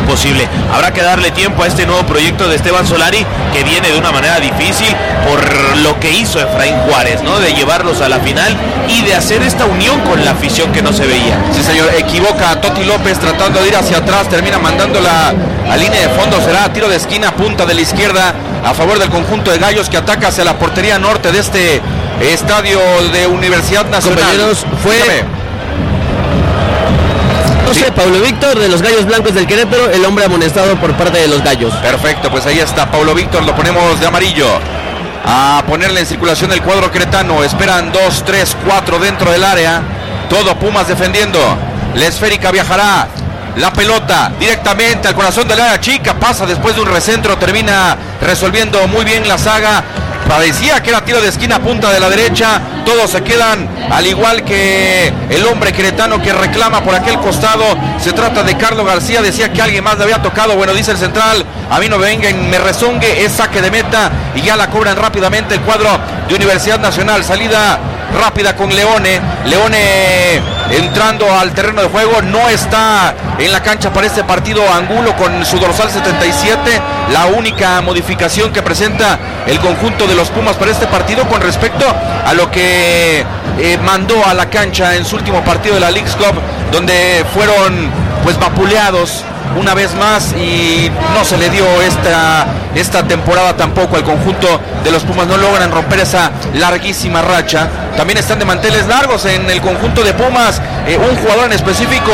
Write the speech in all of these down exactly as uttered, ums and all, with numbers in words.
imposible. Habrá que darle tiempo a este nuevo proyecto de Esteban Solari, que viene de una manera difícil por lo que hizo Efraín Juárez, ¿no? De llevarlos a la final y de hacer esta unión con la afición que no se veía. Sí, señor, equivoca a Toti López tratando de ir hacia atrás, termina mandándola a línea de fondo, será tiro de esquina, punta de la izquierda a favor del conjunto de Gallos, que ataca hacia la portería norte de este estadio de Universidad Nacional. Compañeros, fue... Dígame. Sí. Pablo Víctor de los Gallos Blancos del Querétaro, el hombre amonestado por parte de los Gallos. Perfecto, pues ahí está Pablo Víctor, lo ponemos de amarillo. A ponerle en circulación el cuadro queretano. Esperan dos, tres, cuatro dentro del área. Todo Pumas defendiendo. La esférica viajará. La pelota directamente al corazón del área chica. Pasa después de un recentro. Termina resolviendo muy bien la saga. Parecía que era tiro de esquina, punta de la derecha. Todos se quedan al igual que el hombre queretano que reclama por aquel costado. Se trata de Carlos García. Decía que alguien más le había tocado. Bueno, dice el central, a mí no me vengan, me rezongue. Es saque de meta y ya la cobran rápidamente el cuadro de Universidad Nacional. Salida rápida con Leone. Leone entrando al terreno de juego. No está en la cancha para este partido Angulo con su dorsal setenta y siete. La única modificación que presenta el conjunto de los Pumas para este partido con respecto a lo que eh, mandó a la cancha en su último partido de la Leagues Cup, donde fueron pues vapuleados una vez más y no se le dio esta, esta temporada tampoco al conjunto de los Pumas. No logran romper esa larguísima racha. También están de manteles largos en el conjunto de Pumas, eh, un jugador en específico,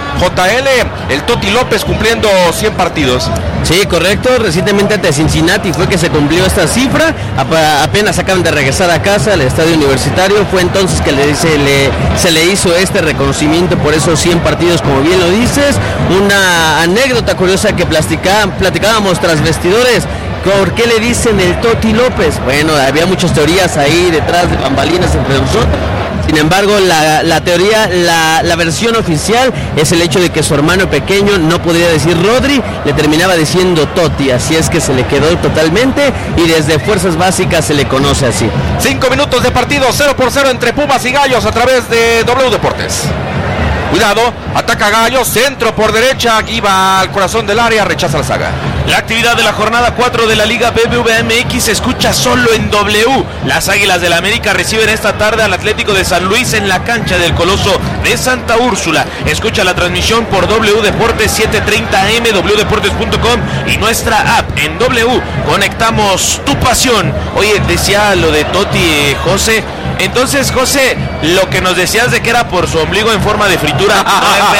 J L, el Toti López, cumpliendo cien partidos. Sí, correcto, recientemente ante Cincinnati fue que se cumplió esta cifra. Apenas acaban de regresar a casa al estadio universitario, fue entonces que le, se, le, se le hizo este reconocimiento por esos cien partidos, como bien lo dices. Una anécdota curiosa que platicá, platicábamos tras vestidores. ¿Por qué le dicen el Toti López? Bueno, había muchas teorías ahí detrás de bambalinas entre nosotros. Sin embargo, la, la teoría, la, la versión oficial es el hecho de que su hermano pequeño no podría decir Rodri, le terminaba diciendo Toti, así es que se le quedó totalmente y desde Fuerzas Básicas se le conoce así. Cinco minutos de partido, cero por cero entre Pumas y Gallos a través de W Deportes. Cuidado, ataca Gallos, centro por derecha, aquí va al corazón del área, rechaza la saga. La actividad de la jornada cuatro de la Liga B B V A M X se escucha solo en W. Las Águilas del América reciben esta tarde al Atlético de San Luis en la cancha del Coloso de Santa Úrsula. Escucha la transmisión por W Deportes siete treinta A M, w deportes punto com y nuestra app en W. Conectamos tu pasión. Oye, decía lo de Toti, eh, José. Entonces, José, lo que nos decías de que era por su ombligo en forma de fritura no es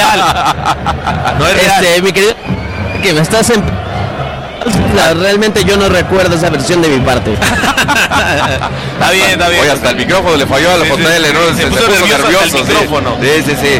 real. No es real. Este, mi querido, que me estás en... Realmente yo no recuerdo esa versión de mi parte. Está bien, está bien. Oye, hasta el micrófono le falló a la sí, J L, sí, ¿no? Se, se, se puso, se puso nervioso, nervioso. el micrófono. Sí, sí, sí.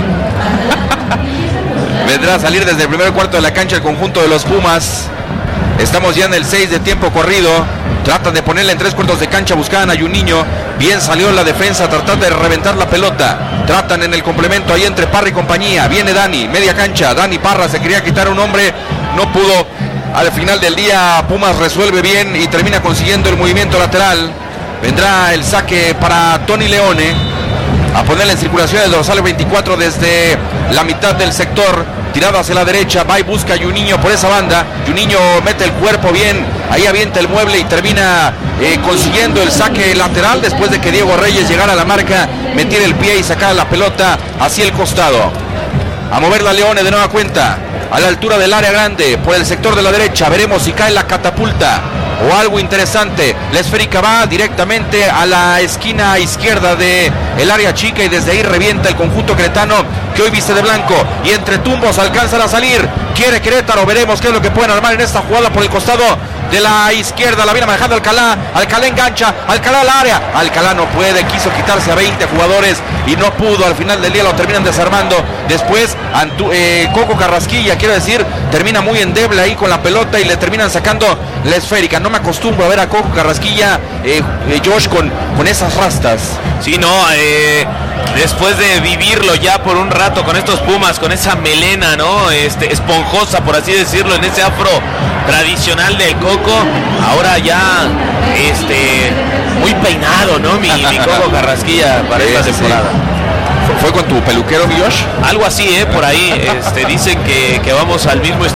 Vendrá a salir desde el primer cuarto de la cancha el conjunto de los Pumas. Estamos ya en el seis de tiempo corrido. Tratan de ponerle en tres cuartos de cancha, buscaban a Juninho. Bien salió la defensa, tratando de reventar la pelota. Tratan en el complemento ahí entre Parra y compañía. Viene Dani, media cancha. Dani Parra se quería quitar a un hombre, no pudo. Al final del día Pumas resuelve bien y termina consiguiendo el movimiento lateral. Vendrá el saque para Tony Leone. A ponerle en circulación el dorsal veinticuatro desde la mitad del sector. Tirado hacia la derecha, va y busca a Juninho por esa banda. Juninho mete el cuerpo bien, ahí avienta el mueble y termina eh, consiguiendo el saque lateral después de que Diego Reyes llegara a la marca, metiera el pie y sacara la pelota hacia el costado. A mover la Leone de nueva cuenta, a la altura del área grande, por el sector de la derecha. Veremos si cae la catapulta o algo interesante. La esférica va directamente a la esquina izquierda de el área chica y desde ahí revienta el conjunto queretano, que hoy viste de blanco y entre tumbos alcanzan a salir. Quiere Querétaro, veremos qué es lo que pueden armar en esta jugada por el costado de la izquierda. La viene manejando Alcalá, Alcalá engancha, Alcalá al área, Alcalá no puede, quiso quitarse a veinte jugadores y no pudo. Al final del día lo terminan desarmando. Después Antu, eh, Coco Carrasquilla, quiero decir, termina muy endeble ahí con la pelota y le terminan sacando la esférica. No me acostumbro a ver a Coco Carrasquilla, eh, eh, Josh, con, con esas rastas. Sí, no, eh, después de vivirlo ya por un rato con estos Pumas, con esa melena, ¿no? Este, esponjosa, por así decirlo, en ese afro tradicional del Coco, ahora ya, este, muy peinado, ¿no? Mi, mi Coco Carrasquilla para esta sí, temporada. Sí. ¿Fue con tu peluquero, mi Josh? Algo así, ¿eh? Por ahí, este, dicen que, que vamos al mismo estilo.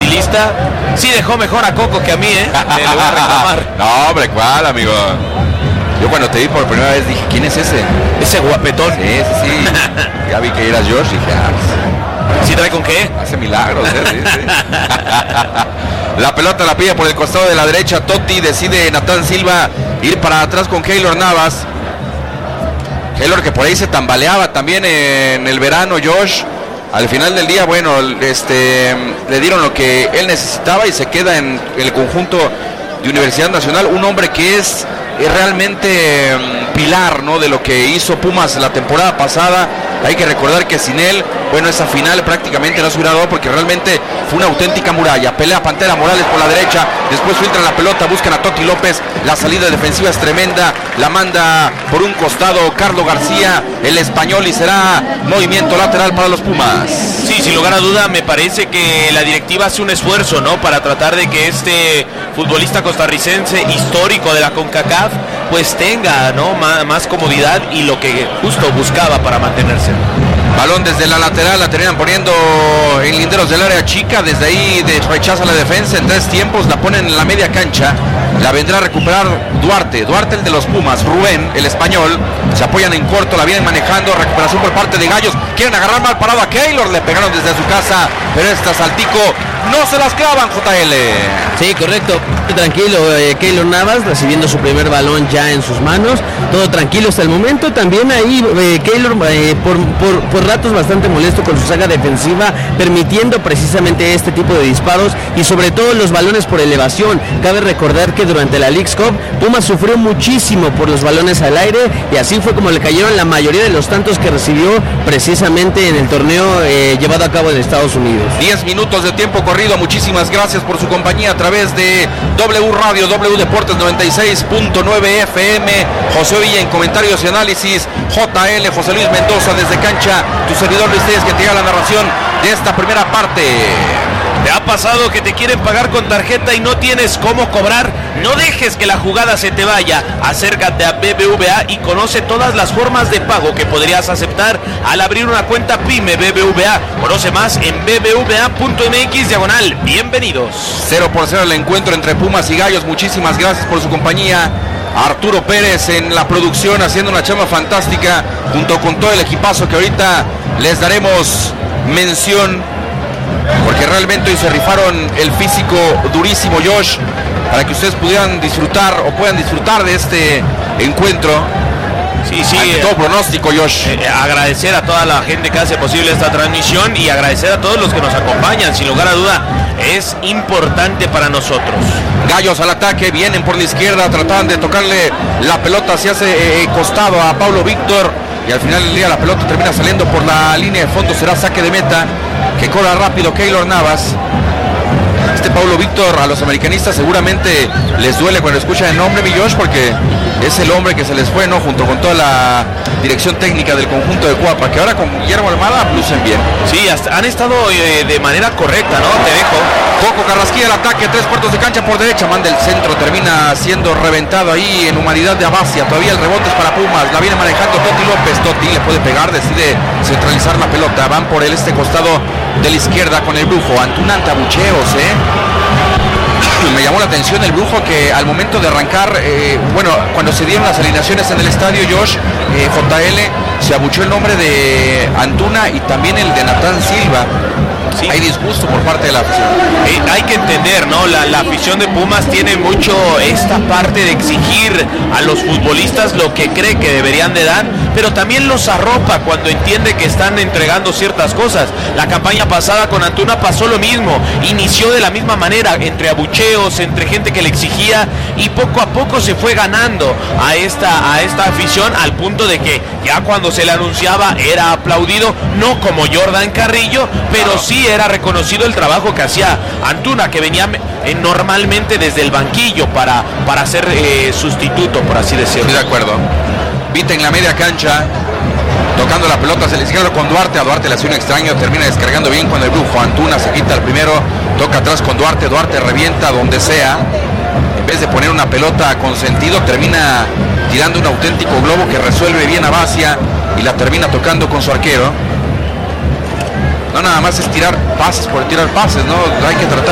estilista, sí dejó mejor a Coco que a mí, ¿eh? Me lo voy a reclamar. No, hombre, ¿cuál, amigo? Yo cuando te vi por primera vez dije, ¿quién es ese? Ese guapetón. Sí, sí, sí. Ya vi que eras Josh y dije, ah, ¿sí trae con qué? hace milagros, ¿eh? Sí, sí. La pelota la pilla por el costado de la derecha. Totti, decide Natán Silva ir para atrás con Keylor Navas. Keylor que por ahí se tambaleaba también en el verano, Josh. Al final del día, bueno, este, le dieron lo que él necesitaba y se queda en el conjunto de Universidad Nacional. Un hombre que es, es realmente um, pilar, ¿no?, de lo que hizo Pumas la temporada pasada. Hay que recordar que sin él, bueno, esa final prácticamente no se hubiera dado porque realmente fue una auténtica muralla. Pelea Pantera Morales por la derecha, después filtran la pelota, buscan a Toti López, la salida defensiva es tremenda, la manda por un costado Carlos García, el español, y será movimiento lateral para los Pumas. Sí, sin lugar a duda, me parece que la directiva hace un esfuerzo, ¿no?, para tratar de que este futbolista costarricense histórico de la CONCACAF pues tenga, ¿no?, más, más comodidad y lo que justo buscaba para mantenerse. Balón desde la lateral, la terminan poniendo en linderos del área chica, desde ahí de, rechaza la defensa en tres tiempos, la ponen en la media cancha, la vendrá a recuperar Duarte, Duarte el de los Pumas, Rubén, el español, se apoyan en corto, la vienen manejando, recuperación por parte de Gallos, quieren agarrar mal parado a Keylor, le pegaron desde su casa, pero esta Saltico no se las clavan, J L. Sí, correcto, tranquilo, eh, Keylor Navas recibiendo su primer balón ya en sus manos, todo tranquilo hasta el momento. También ahí eh, Keylor eh, por, por, por ratos bastante molesto con su saga defensiva, permitiendo precisamente este tipo de disparos y sobre todo los balones por elevación. Cabe recordar que durante la Leagues Cup Pumas sufrió muchísimo por los balones al aire y así fue como le cayeron la mayoría de los tantos que recibió precisamente en el torneo eh, llevado a cabo en Estados Unidos. diez minutos de tiempo corrido, muchísimas gracias por su compañía a través de W Radio, W Deportes noventa y seis punto nueve F M, José Villa en comentarios y análisis, J L, José Luis Mendoza desde cancha, tu servidor Luis Telles que te da la narración de esta primera parte. ¿Te ha pasado que te quieren pagar con tarjeta y no tienes cómo cobrar? No dejes que la jugada se te vaya. Acércate a B B V A y conoce todas las formas de pago que podrías aceptar al abrir una cuenta PYME B B V A. Conoce más en b b v a punto m x diagonal. Bienvenidos. cero por cero el encuentro entre Pumas y Gallos. Muchísimas gracias por su compañía. Arturo Pérez en la producción haciendo una chamba fantástica junto con todo el equipazo que ahorita les daremos mención, porque realmente hoy se rifaron el físico durísimo, Josh, para que ustedes pudieran disfrutar o puedan disfrutar de este encuentro. Sí, sí. Ante todo pronóstico, Josh. Eh, agradecer a toda la gente que hace posible esta transmisión y agradecer a todos los que nos acompañan. Sin lugar a duda, es importante para nosotros. Gallos al ataque, vienen por la izquierda, trataban de tocarle la pelota hacia ese eh, costado a Pablo Víctor y al final del día la pelota termina saliendo por la línea de fondo, será saque de meta, que corra rápido Keylor Navas. Este Pablo Víctor a los americanistas seguramente les duele cuando escuchan el nombre, mi Josh, porque es el hombre que se les fue, ¿no?, junto con toda la dirección técnica del conjunto de Cuapa, que ahora con Guillermo Almada lucen bien. Sí, hasta han estado eh, de manera correcta, ¿no? Te dejo. Coco Carrasquilla el ataque, tres cuartos de cancha por derecha, manda el centro, termina siendo reventado ahí en humanidad de Abacia. Todavía el rebote es para Pumas, la viene manejando Toti López. Toti le puede pegar, decide centralizar la pelota, van por el este costado de la izquierda con el Brujo. Antunanta bucheos, eh. Me llamó la atención el Brujo que al momento de arrancar, eh, bueno, cuando se dieron las alineaciones en el estadio, Josh, eh, J L, se abucheó el nombre de Antuna y también el de Natán Silva. Sí. Hay disgusto por parte de la afición. Eh, hay que entender, ¿no? La, la afición de Pumas tiene mucho esta parte de exigir a los futbolistas lo que cree que deberían de dar, pero también los arropa cuando entiende que están entregando ciertas cosas. La campaña pasada con Antuna pasó lo mismo, inició de la misma manera, entre abucheos, entre gente que le exigía, y poco a poco se fue ganando a esta, a esta afición, al punto de que ya cuando se le anunciaba era aplaudido, no como Jordan Carrillo, pero no. Sí era reconocido el trabajo que hacía Antuna, que venía eh, normalmente desde el banquillo para, para ser eh, sustituto, por así decirlo. Estoy de acuerdo. Vita en la media cancha, tocando la pelota hacia la izquierda con Duarte. A Duarte le hace un extraño, termina descargando bien con el Brujo. Antuna se quita el primero, toca atrás con Duarte. Duarte revienta donde sea. En vez de poner una pelota con sentido, termina tirando un auténtico globo que resuelve bien a Bacia y la termina tocando con su arquero. No nada más es tirar pases por tirar pases, ¿no? Hay que tratar de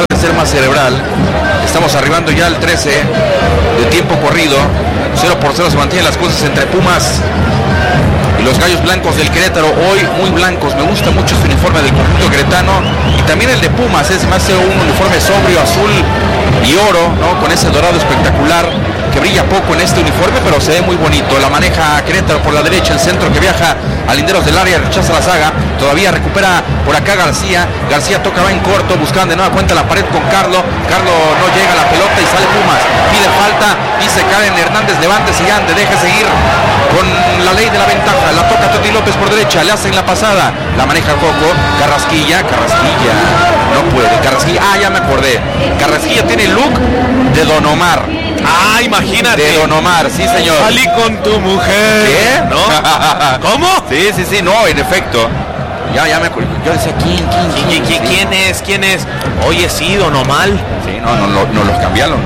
cerebral. Estamos arribando ya al trece de tiempo corrido. cero por cero se mantienen las cosas entre Pumas y los Gallos Blancos del Querétaro, hoy muy blancos. Me gusta mucho este uniforme del conjunto queretano y también el de Pumas, es más un uniforme sobrio, azul y oro, ¿no? Con ese dorado espectacular que brilla poco en este uniforme, pero se ve muy bonito. La maneja Querétaro por la derecha, el centro que viaja a linderos del área, rechaza la saga, todavía recupera por acá García. García toca, va en corto, buscaban de nueva cuenta la pared con Carlo. Carlo no llega a la pelota y sale Pumas, pide falta, dice Karen Hernández, levántese y ande, deje seguir con la ley de la ventaja. La toca Toti López por derecha, le hacen la pasada, la maneja Coco, Carrasquilla, Carrasquilla, no puede, Carrasquilla, ah, ya me acordé, Carrasquilla tiene el look de Don Omar. Ah, imagínate. De Don Omar, sí señor. Salí con tu mujer. ¿Qué? ¿No? ¿Cómo? Sí, sí, sí, no, en efecto. Ya, ya me acuerdo. Yo decía, ¿quién, quién, quién? ¿Quién, quién, sí. quién es? ¿Quién es? Oye, sí, Don Omar. Sí, no, no, no, no los cambiaron.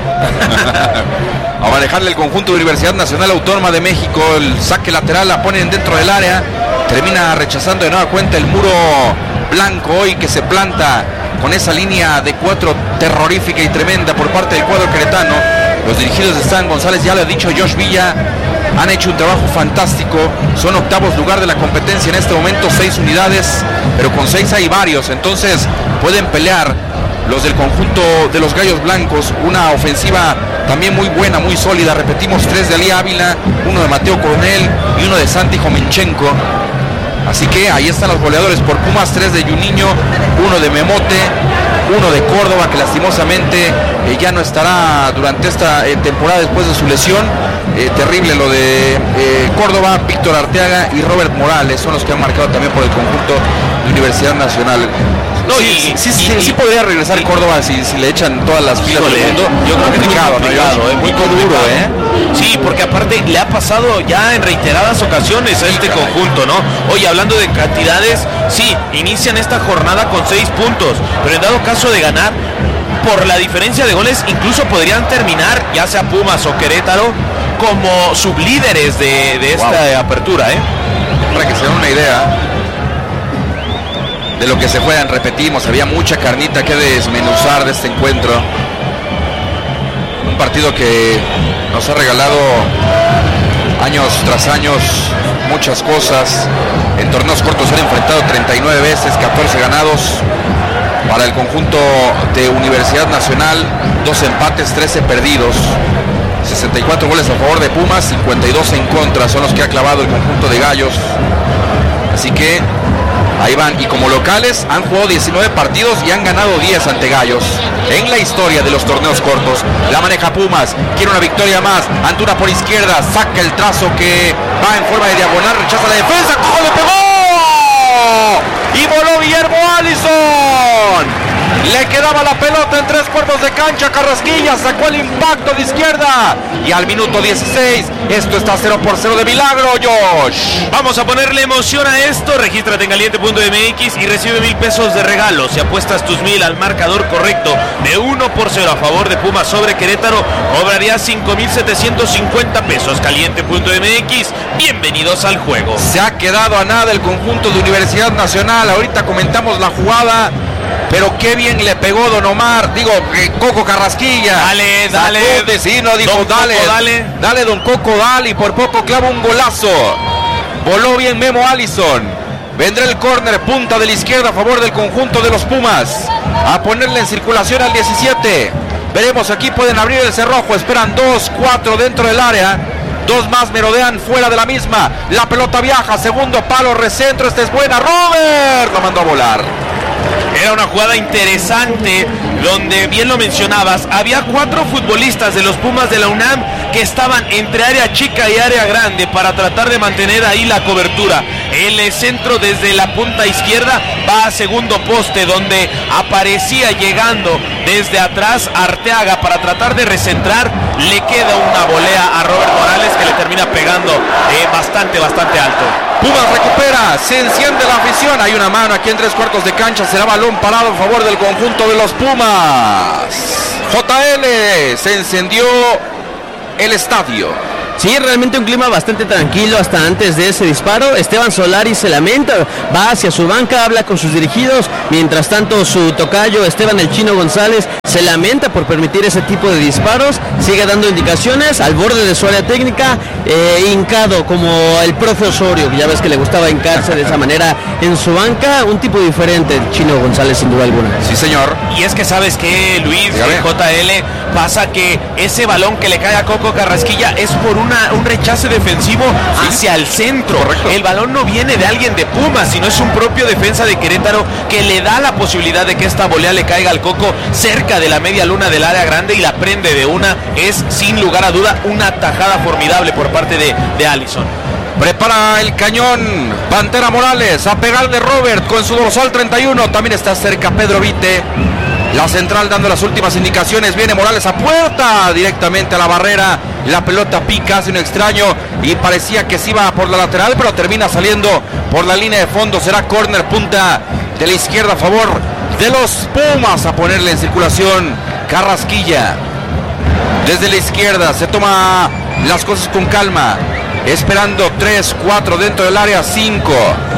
A manejarle el conjunto de Universidad Nacional Autónoma de México, el saque lateral la ponen dentro del área, termina rechazando de nueva cuenta el muro blanco hoy que se planta con esa línea de cuatro terrorífica y tremenda por parte del cuadro queretano. Los dirigidos de Stan González, ya lo ha dicho Josh Villa, han hecho un trabajo fantástico, son octavos lugar de la competencia en este momento, seis unidades, pero con seis hay varios, entonces pueden pelear los del conjunto de los Gallos Blancos, una ofensiva también muy buena, muy sólida, repetimos, tres de Ali Ávila, uno de Mateo Coronel y uno de Santi Jomenchenko. Así que ahí están los goleadores por Pumas, tres de Juninho, uno de Memote, uno de Córdoba, que lastimosamente eh, ya no estará durante esta eh, temporada después de su lesión. Eh, terrible lo de eh, Córdoba, Víctor Arteaga y Robert Morales son los que han marcado también por el conjunto de Universidad Nacional. No, sí, y, sí, sí, y, sí, sí podría regresar y, Córdoba si, si le echan todas las pilas del mundo. Yo creo que es muy complicado, ¿no? eh, muy duro, ¿eh? Sí, porque aparte le ha pasado ya en reiteradas ocasiones a este conjunto, ¿no? Oye, hablando de cantidades, sí, inician esta jornada con seis puntos, pero en dado caso de ganar, por la diferencia de goles, incluso podrían terminar, ya sea Pumas o Querétaro, como sublíderes de, de esta wow. apertura, ¿eh? Para que se den una idea de lo que se juegan, repetimos, había mucha carnita que desmenuzar de este encuentro. Un partido que nos ha regalado años tras años muchas cosas. En torneos cortos se han enfrentado treinta y nueve veces, catorce ganados para el conjunto de Universidad Nacional, dos empates, trece perdidos, sesenta y cuatro goles a favor de Pumas, cincuenta y dos en contra, son los que ha clavado el conjunto de Gallos. Así que ahí van, y como locales han jugado diecinueve partidos y han ganado diez ante Gallos. En la historia de los torneos cortos, la maneja Pumas, quiere una victoria más, Antuna por izquierda, saca el trazo que va en forma de diagonal, rechaza la defensa, ¡oh, le pegó! Y voló Guillermo Allison. Le quedaba la pelota en tres cuartos de cancha, Carrasquilla sacó el impacto de izquierda y al minuto dieciséis, esto está cero por cero de milagro, Josh. Vamos a ponerle emoción a esto, regístrate en caliente punto m x y recibe mil pesos de regalo. Si apuestas tus mil al marcador correcto de uno por cero a favor de Pumas sobre Querétaro, cobrarías cinco mil setecientos cincuenta pesos. caliente punto m x, bienvenidos al juego. Se ha quedado a nada el conjunto de Universidad Nacional, ahorita comentamos la jugada. Pero qué bien le pegó Don Omar, digo, eh, Coco Carrasquilla. Dale, dale. Sacude, sí, no dijo, Don dale, Coco, dale. Dale, Don Coco, dale, y por poco clava un golazo. Voló bien Memo Allison. Vendrá el córner, punta de la izquierda a favor del conjunto de los Pumas. A ponerle en circulación al diecisiete. Veremos, aquí pueden abrir el cerrojo, esperan dos, cuatro dentro del área. Dos más merodean fuera de la misma. La pelota viaja, segundo palo, recentro, esta es buena. Robert lo mandó a volar. Era una jugada interesante donde, bien lo mencionabas, había cuatro futbolistas de los Pumas de la UNAM que estaban entre área chica y área grande para tratar de mantener ahí la cobertura. El centro desde la punta izquierda va a segundo poste, donde aparecía llegando desde atrás Arteaga para tratar de recentrar. Le queda una volea a Robert Morales que le termina pegando eh, bastante, bastante alto. Pumas recupera, se enciende la afición, hay una mano aquí en tres cuartos de cancha, será balón parado a favor del conjunto de los Pumas. J L, se encendió el estadio. Sí, realmente un clima bastante tranquilo hasta antes de ese disparo. Esteban Solari se lamenta, va hacia su banca, habla con sus dirigidos. Mientras tanto, su tocayo Esteban el Chino González se lamenta por permitir ese tipo de disparos, sigue dando indicaciones al borde de su área técnica, eh, hincado como el profe Osorio, que ya ves que le gustaba hincarse de esa manera en su banca, un tipo diferente, el Chino González sin duda alguna. Sí, señor. Y es que sabes que, Luis, J L, pasa que ese balón que le cae a Coco Carrasquilla es por una, un rechace defensivo ¿sí? hacia el centro. Correcto. El balón no viene de alguien de Pumas, sino es un propio defensa de Querétaro que le da la posibilidad de que esta volea le caiga al Coco cerca de la media luna del área grande y la prende de una. Es sin lugar a duda una tajada formidable por parte de, de Allison. Prepara el cañón Pantera Morales a pegarle Robert con su dorsal treinta y uno. También está cerca Pedro Vite. La central dando las últimas indicaciones. Viene Morales a puerta directamente a la barrera. La pelota pica, hace un extraño y parecía que se iba por la lateral, pero termina saliendo por la línea de fondo. Será córner, punta de la izquierda a favor de los Pumas, a ponerle en circulación Carrasquilla. Desde la izquierda se toma las cosas con calma, esperando tres, cuatro dentro del área, cinco.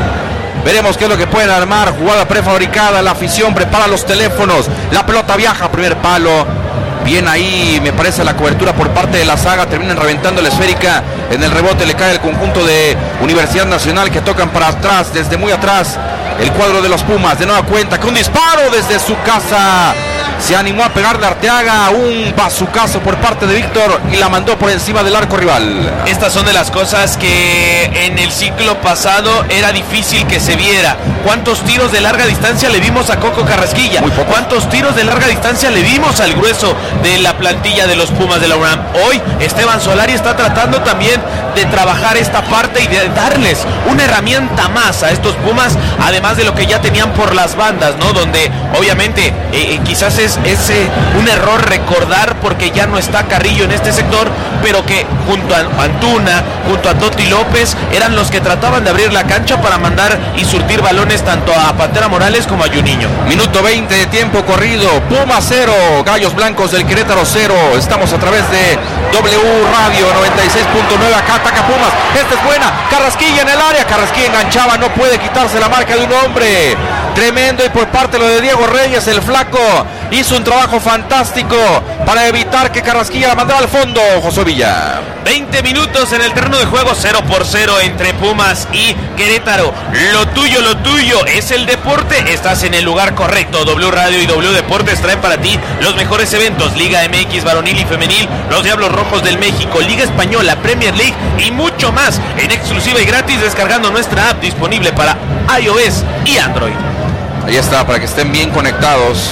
Veremos qué es lo que pueden armar. Jugada prefabricada, la afición prepara los teléfonos. La pelota viaja, primer palo. Bien ahí, me parece, la cobertura por parte de la saga. Terminan reventando la esférica. En el rebote le cae el conjunto de Universidad Nacional, que tocan para atrás, desde muy atrás. El cuadro de los Pumas, de nueva cuenta, con un disparo desde su casa. Se animó a pegarle a Arteaga, un bazucazo por parte de Víctor y la mandó por encima del arco rival. Estas son de las cosas que en el ciclo pasado era difícil que se viera. ¿Cuántos tiros de larga distancia le vimos a Coco Carrasquilla? Muy poco. ¿Cuántos tiros de larga distancia le vimos al grueso de la plantilla de los Pumas de la U N A M? Hoy Esteban Solari está tratando también de trabajar esta parte y de darles una herramienta más a estos Pumas, además de lo que ya tenían por las bandas, ¿no? Donde obviamente eh, quizás es, es eh, un error recordar, porque ya no está Carrillo en este sector, pero que junto a Antuna, junto a Toti López, eran los que trataban de abrir la cancha para mandar y surtir balones tanto a Pantera Morales como a Juninho. Minuto veinte de tiempo corrido. Pumas cero, Gallos Blancos del Querétaro cero. Estamos a través de W Radio noventa y seis punto nueve. Acá ataca Pumas. Esta es buena. Carrasquilla en el área. Carrasquilla enganchaba. No puede quitarse la marca de un hombre. Tremendo. Y por parte lo de Diego Reyes, el flaco, hizo un trabajo fantástico para evitar que Carrasquilla la mandara al fondo. José Villa. veinte minutos en el terreno de juego, cero por cero entre Pumas y Querétaro. Lo tuyo, lo tuyo es el deporte. Estás en el lugar correcto. W Radio y W Deportes traen para ti los mejores eventos: Liga M X varonil y femenil, los Diablos Rojos del México, Liga Española, Premier League y mucho más en exclusiva y gratis descargando nuestra app, disponible para iOS y Android. Ahí está, para que estén bien conectados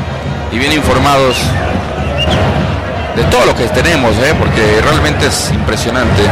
y bien informados de todo lo que tenemos, ¿eh? Porque realmente es impresionante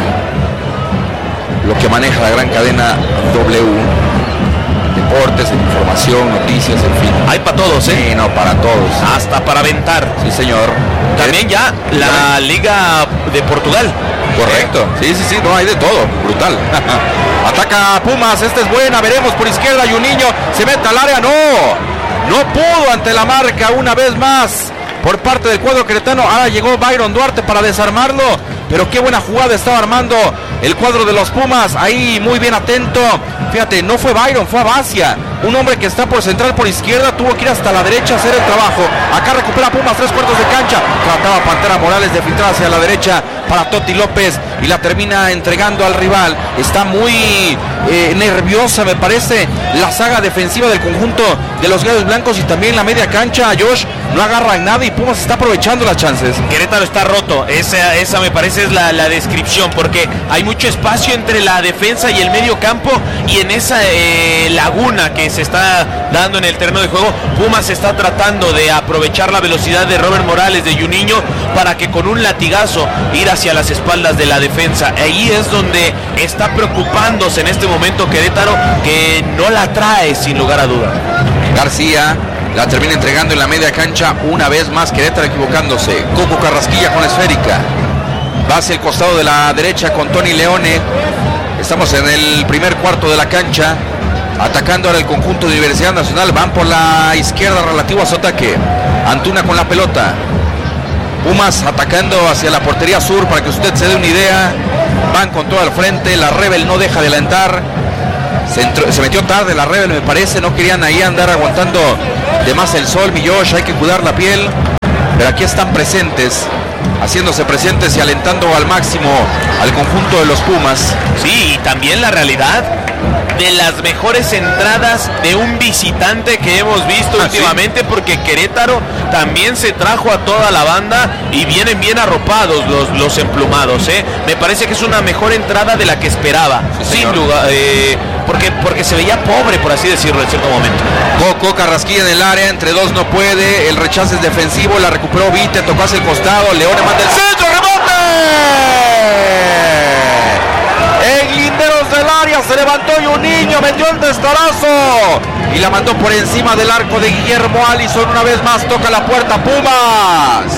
lo que maneja la gran cadena W. Deportes, información, noticias, en fin. Hay para todos, ¿eh? Sí, no, para todos. Hasta para aventar. Sí, señor. También ya la ¿Sí? Liga de Portugal. Correcto. Sí, sí, sí, no, hay de todo. Brutal. Ataca Pumas, esta es buena. Veremos por izquierda, Juninho se mete al área. No, no pudo ante la marca una vez más por parte del cuadro queretano. Ahora llegó Byron Duarte para desarmarlo, pero qué buena jugada estaba armando el cuadro de los Pumas. Ahí muy bien atento. Fíjate, no fue Byron, fue Abacia, un hombre que está por central por izquierda, tuvo que ir hasta la derecha a hacer el trabajo. Acá recupera Pumas, tres cuartos de cancha. Trataba Pantera Morales de filtrar hacia la derecha para Toti López y la termina entregando al rival. Está muy eh, nerviosa, me parece, la saga defensiva del conjunto de los Gallos Blancos, y también la media cancha. Josh no agarra en nada y Pumas está aprovechando las chances. Querétaro está roto, esa, esa me parece es la, la descripción, porque hay mucho espacio entre la defensa y el medio campo, y en esa eh, laguna que se está dando en el terreno de juego, Pumas está tratando de aprovechar la velocidad de Robert Morales, de Juninho, para que con un latigazo ir hacia las espaldas de la defensa. Ahí es donde está preocupándose en este momento Querétaro, que no la trae sin lugar a duda. García la termina entregando en la media cancha una vez más. Querétaro equivocándose. Coco Carrasquilla con la esférica, va hacia el costado de la derecha con Tony Leone. Estamos en el primer cuarto de la cancha, atacando ahora el conjunto de Universidad Nacional. Van por la izquierda relativo a su ataque. Antuna con la pelota. Pumas atacando hacia la portería sur, para que usted se dé una idea. Van con todo al frente. La Rebel no deja de adelantar. Se, entró, se metió tarde la Rebel, me parece. No querían ahí andar aguantando de más el sol. Mi Josh, hay que cuidar la piel. pero aquí están presentes, haciéndose presentes y alentando al máximo al conjunto de los Pumas. Sí, y también la realidad de las mejores entradas de un visitante que hemos visto ah, últimamente, ¿sí? Porque Querétaro también se trajo a toda la banda y vienen bien arropados los, los emplumados, ¿eh? Me parece que es una mejor entrada de la que esperaba, sí, sin duda, eh, porque, porque se veía pobre, por así decirlo, en cierto momento. Coco Carrasquilla en el área, entre dos no puede, el rechazo es defensivo, la recuperó Vite, tocó hacia el costado, León le manda el centro, ¡rebote! En linderos del área se levantó y un niño metió el testarazo y la mandó por encima del arco de Guillermo Allison. Una vez más toca la puerta Pumas.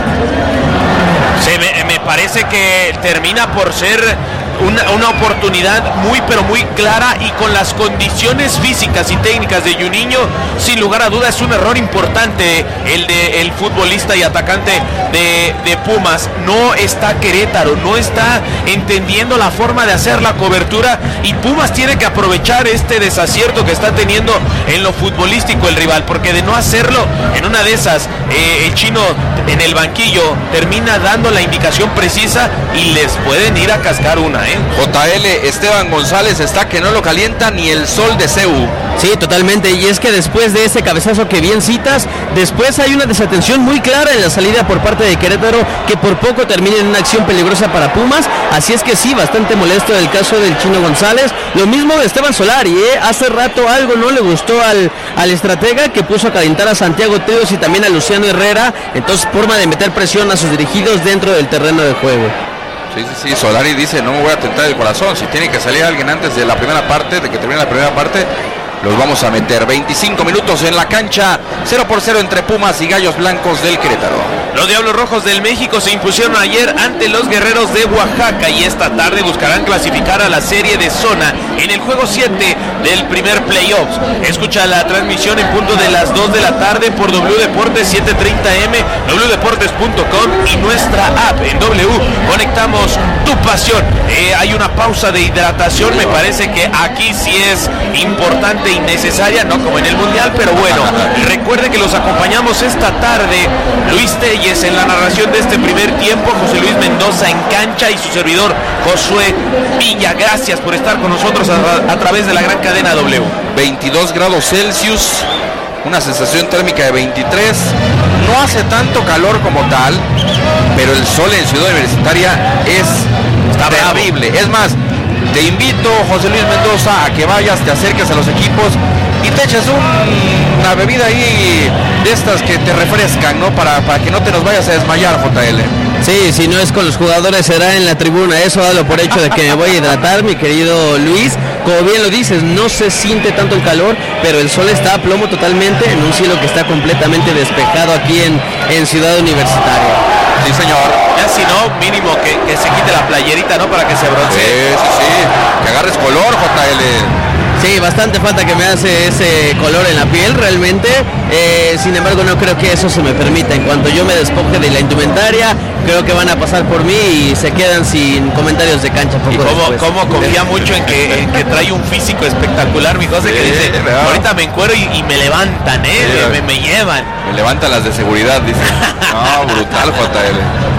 Se me, me parece que termina por ser Una, una oportunidad muy pero muy clara, y con las condiciones físicas y técnicas de Juninho, sin lugar a duda es un error importante el de el futbolista y atacante de, de Pumas. No está Querétaro, no está entendiendo la forma de hacer la cobertura, y Pumas tiene que aprovechar este desacierto que está teniendo en lo futbolístico el rival, porque de no hacerlo, en una de esas eh, el chino en el banquillo termina dando la indicación precisa y les pueden ir a cascar una. ¿eh? J L Esteban González está que no lo calienta ni el sol de C E U. Sí, totalmente, y es que después de ese cabezazo que bien citas, después hay una desatención muy clara en la salida por parte de Querétaro, que por poco termina en una acción peligrosa para Pumas. Así es que sí, bastante molesto el caso del Chino González. Lo mismo de Esteban Solari, ¿eh? Hace rato algo no le gustó al, al estratega, que puso a calentar a Santiago Teos y también a Luciano Herrera. Entonces, forma de meter presión a sus dirigidos dentro del terreno de juego. Sí, sí, sí, Solari dice, no me voy a tentar el corazón, si tiene que salir alguien antes de la primera parte, de que termine la primera parte, los vamos a meter. Veinticinco minutos en la cancha, cero por cero entre Pumas y Gallos Blancos del Querétaro. Los Diablos Rojos del México se impusieron ayer ante los Guerreros de Oaxaca, y esta tarde buscarán clasificar a la serie de zona en el juego siete del primer playoffs. Escucha la transmisión en punto de las dos de la tarde por W Deportes siete treinta M, w deportes punto com y nuestra app en W. Conectamos tu pasión. Eh, hay una pausa de hidratación, me parece que aquí sí es importante y necesaria, no como en el Mundial, pero bueno, recuerde que los acompañamos esta tarde Luis Telles en la narración de este primer tiempo, José Luis Mendoza en cancha y su servidor Josué Villa. Gracias por estar con nosotros a, a través de la gran cadena W. veintidós grados Celsius, una sensación térmica de veintitrés, no hace tanto calor como tal, pero el sol en Ciudad Universitaria es terrible. Es más, te invito, José Luis Mendoza, a que vayas, te acerques a los equipos y te eches un, una bebida ahí de estas que te refrescan, ¿no? Para, para que no te nos vayas a desmayar, J L. Sí, si no es con los jugadores será en la tribuna, eso dalo por hecho de que me voy a hidratar, mi querido Luis. Como bien lo dices, no se siente tanto el calor, pero el sol está a plomo totalmente en un cielo que está completamente despejado aquí en, en Ciudad Universitaria. Sí, señor. Ya si no, mínimo que, que se quite la playerita, ¿no? Para que se broncee. Sí, sí, sí. Que agarres color, J L. Sí, bastante falta que me hace ese color en la piel realmente, eh, sin embargo no creo que eso se me permita. En cuanto yo me despoje de la indumentaria, creo que van a pasar por mí y se quedan sin comentarios de cancha poco y como, después. como confía mucho en que, en que trae un físico espectacular, mi José, sí, que dice, claro, ahorita me encuero y, y me levantan, ¿eh? Sí, me, me llevan. Me levantan las de seguridad, dice. No, brutal, J L.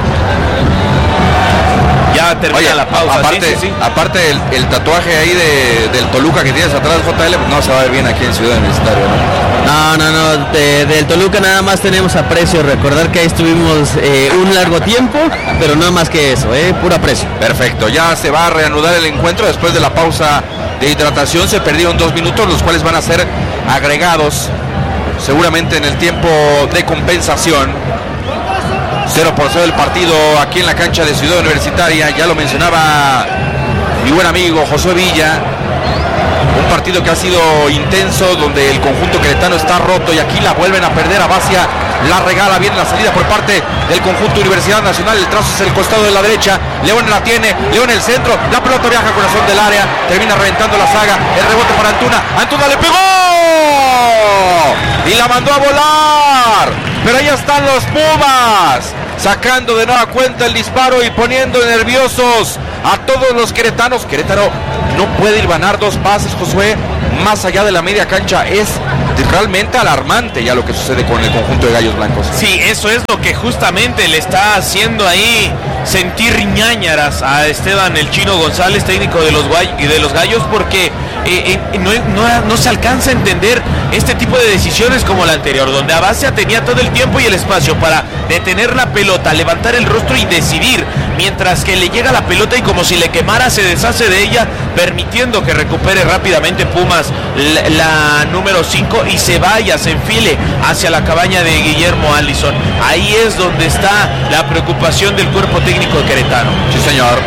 Ya termina. Oye, la pausa. Aparte, sí, sí, sí. aparte el, el tatuaje ahí de, del Toluca que tienes atrás, J L, pues no se va a ver bien aquí en Ciudad Universitaria, ¿no? No, no, no, de, del Toluca nada más tenemos aprecio. Recordar que ahí estuvimos eh, un largo tiempo, pero no más que eso, eh, puro aprecio. Perfecto, ya se va a reanudar el encuentro después de la pausa de hidratación. Se perdieron dos minutos, los cuales van a ser agregados seguramente en el tiempo de compensación. cero por cero el partido aquí en la cancha de Ciudad Universitaria. Ya lo mencionaba mi buen amigo Josué Villa. Un partido que ha sido intenso, donde el conjunto queretano está roto y aquí la vuelven a perder. Abacia la regala, viene la salida por parte del conjunto Universidad Nacional. El trazo es el costado de la derecha. León la tiene, León el centro. La pelota viaja al corazón del área, termina reventando la saga. El rebote para Antuna. Antuna le pegó y la mandó a volar. Pero ahí están los Pumas, sacando de nueva cuenta el disparo y poniendo nerviosos a todos los queretanos. Querétaro no puede hilvanar dos pases, Josué, más allá de la media cancha. Es realmente alarmante ya lo que sucede con el conjunto de Gallos Blancos. Sí, eso es lo que justamente le está haciendo ahí sentir ñáñaras a Esteban el Chino González, técnico de los, de los Gallos, porque eh, eh, no, no, no se alcanza a entender este tipo de decisiones como la anterior, donde Abacia tenía todo el tiempo y el espacio para detener la pelota, levantar el rostro y decidir, mientras que le llega la pelota y como si le quemara se deshace de ella, permitiendo que recupere rápidamente Pumas la, la número cinco y se vaya, se enfile hacia la cabaña de Guillermo Allison. Ahí es donde está la preocupación del cuerpo técnico de Querétaro. Sí, señor.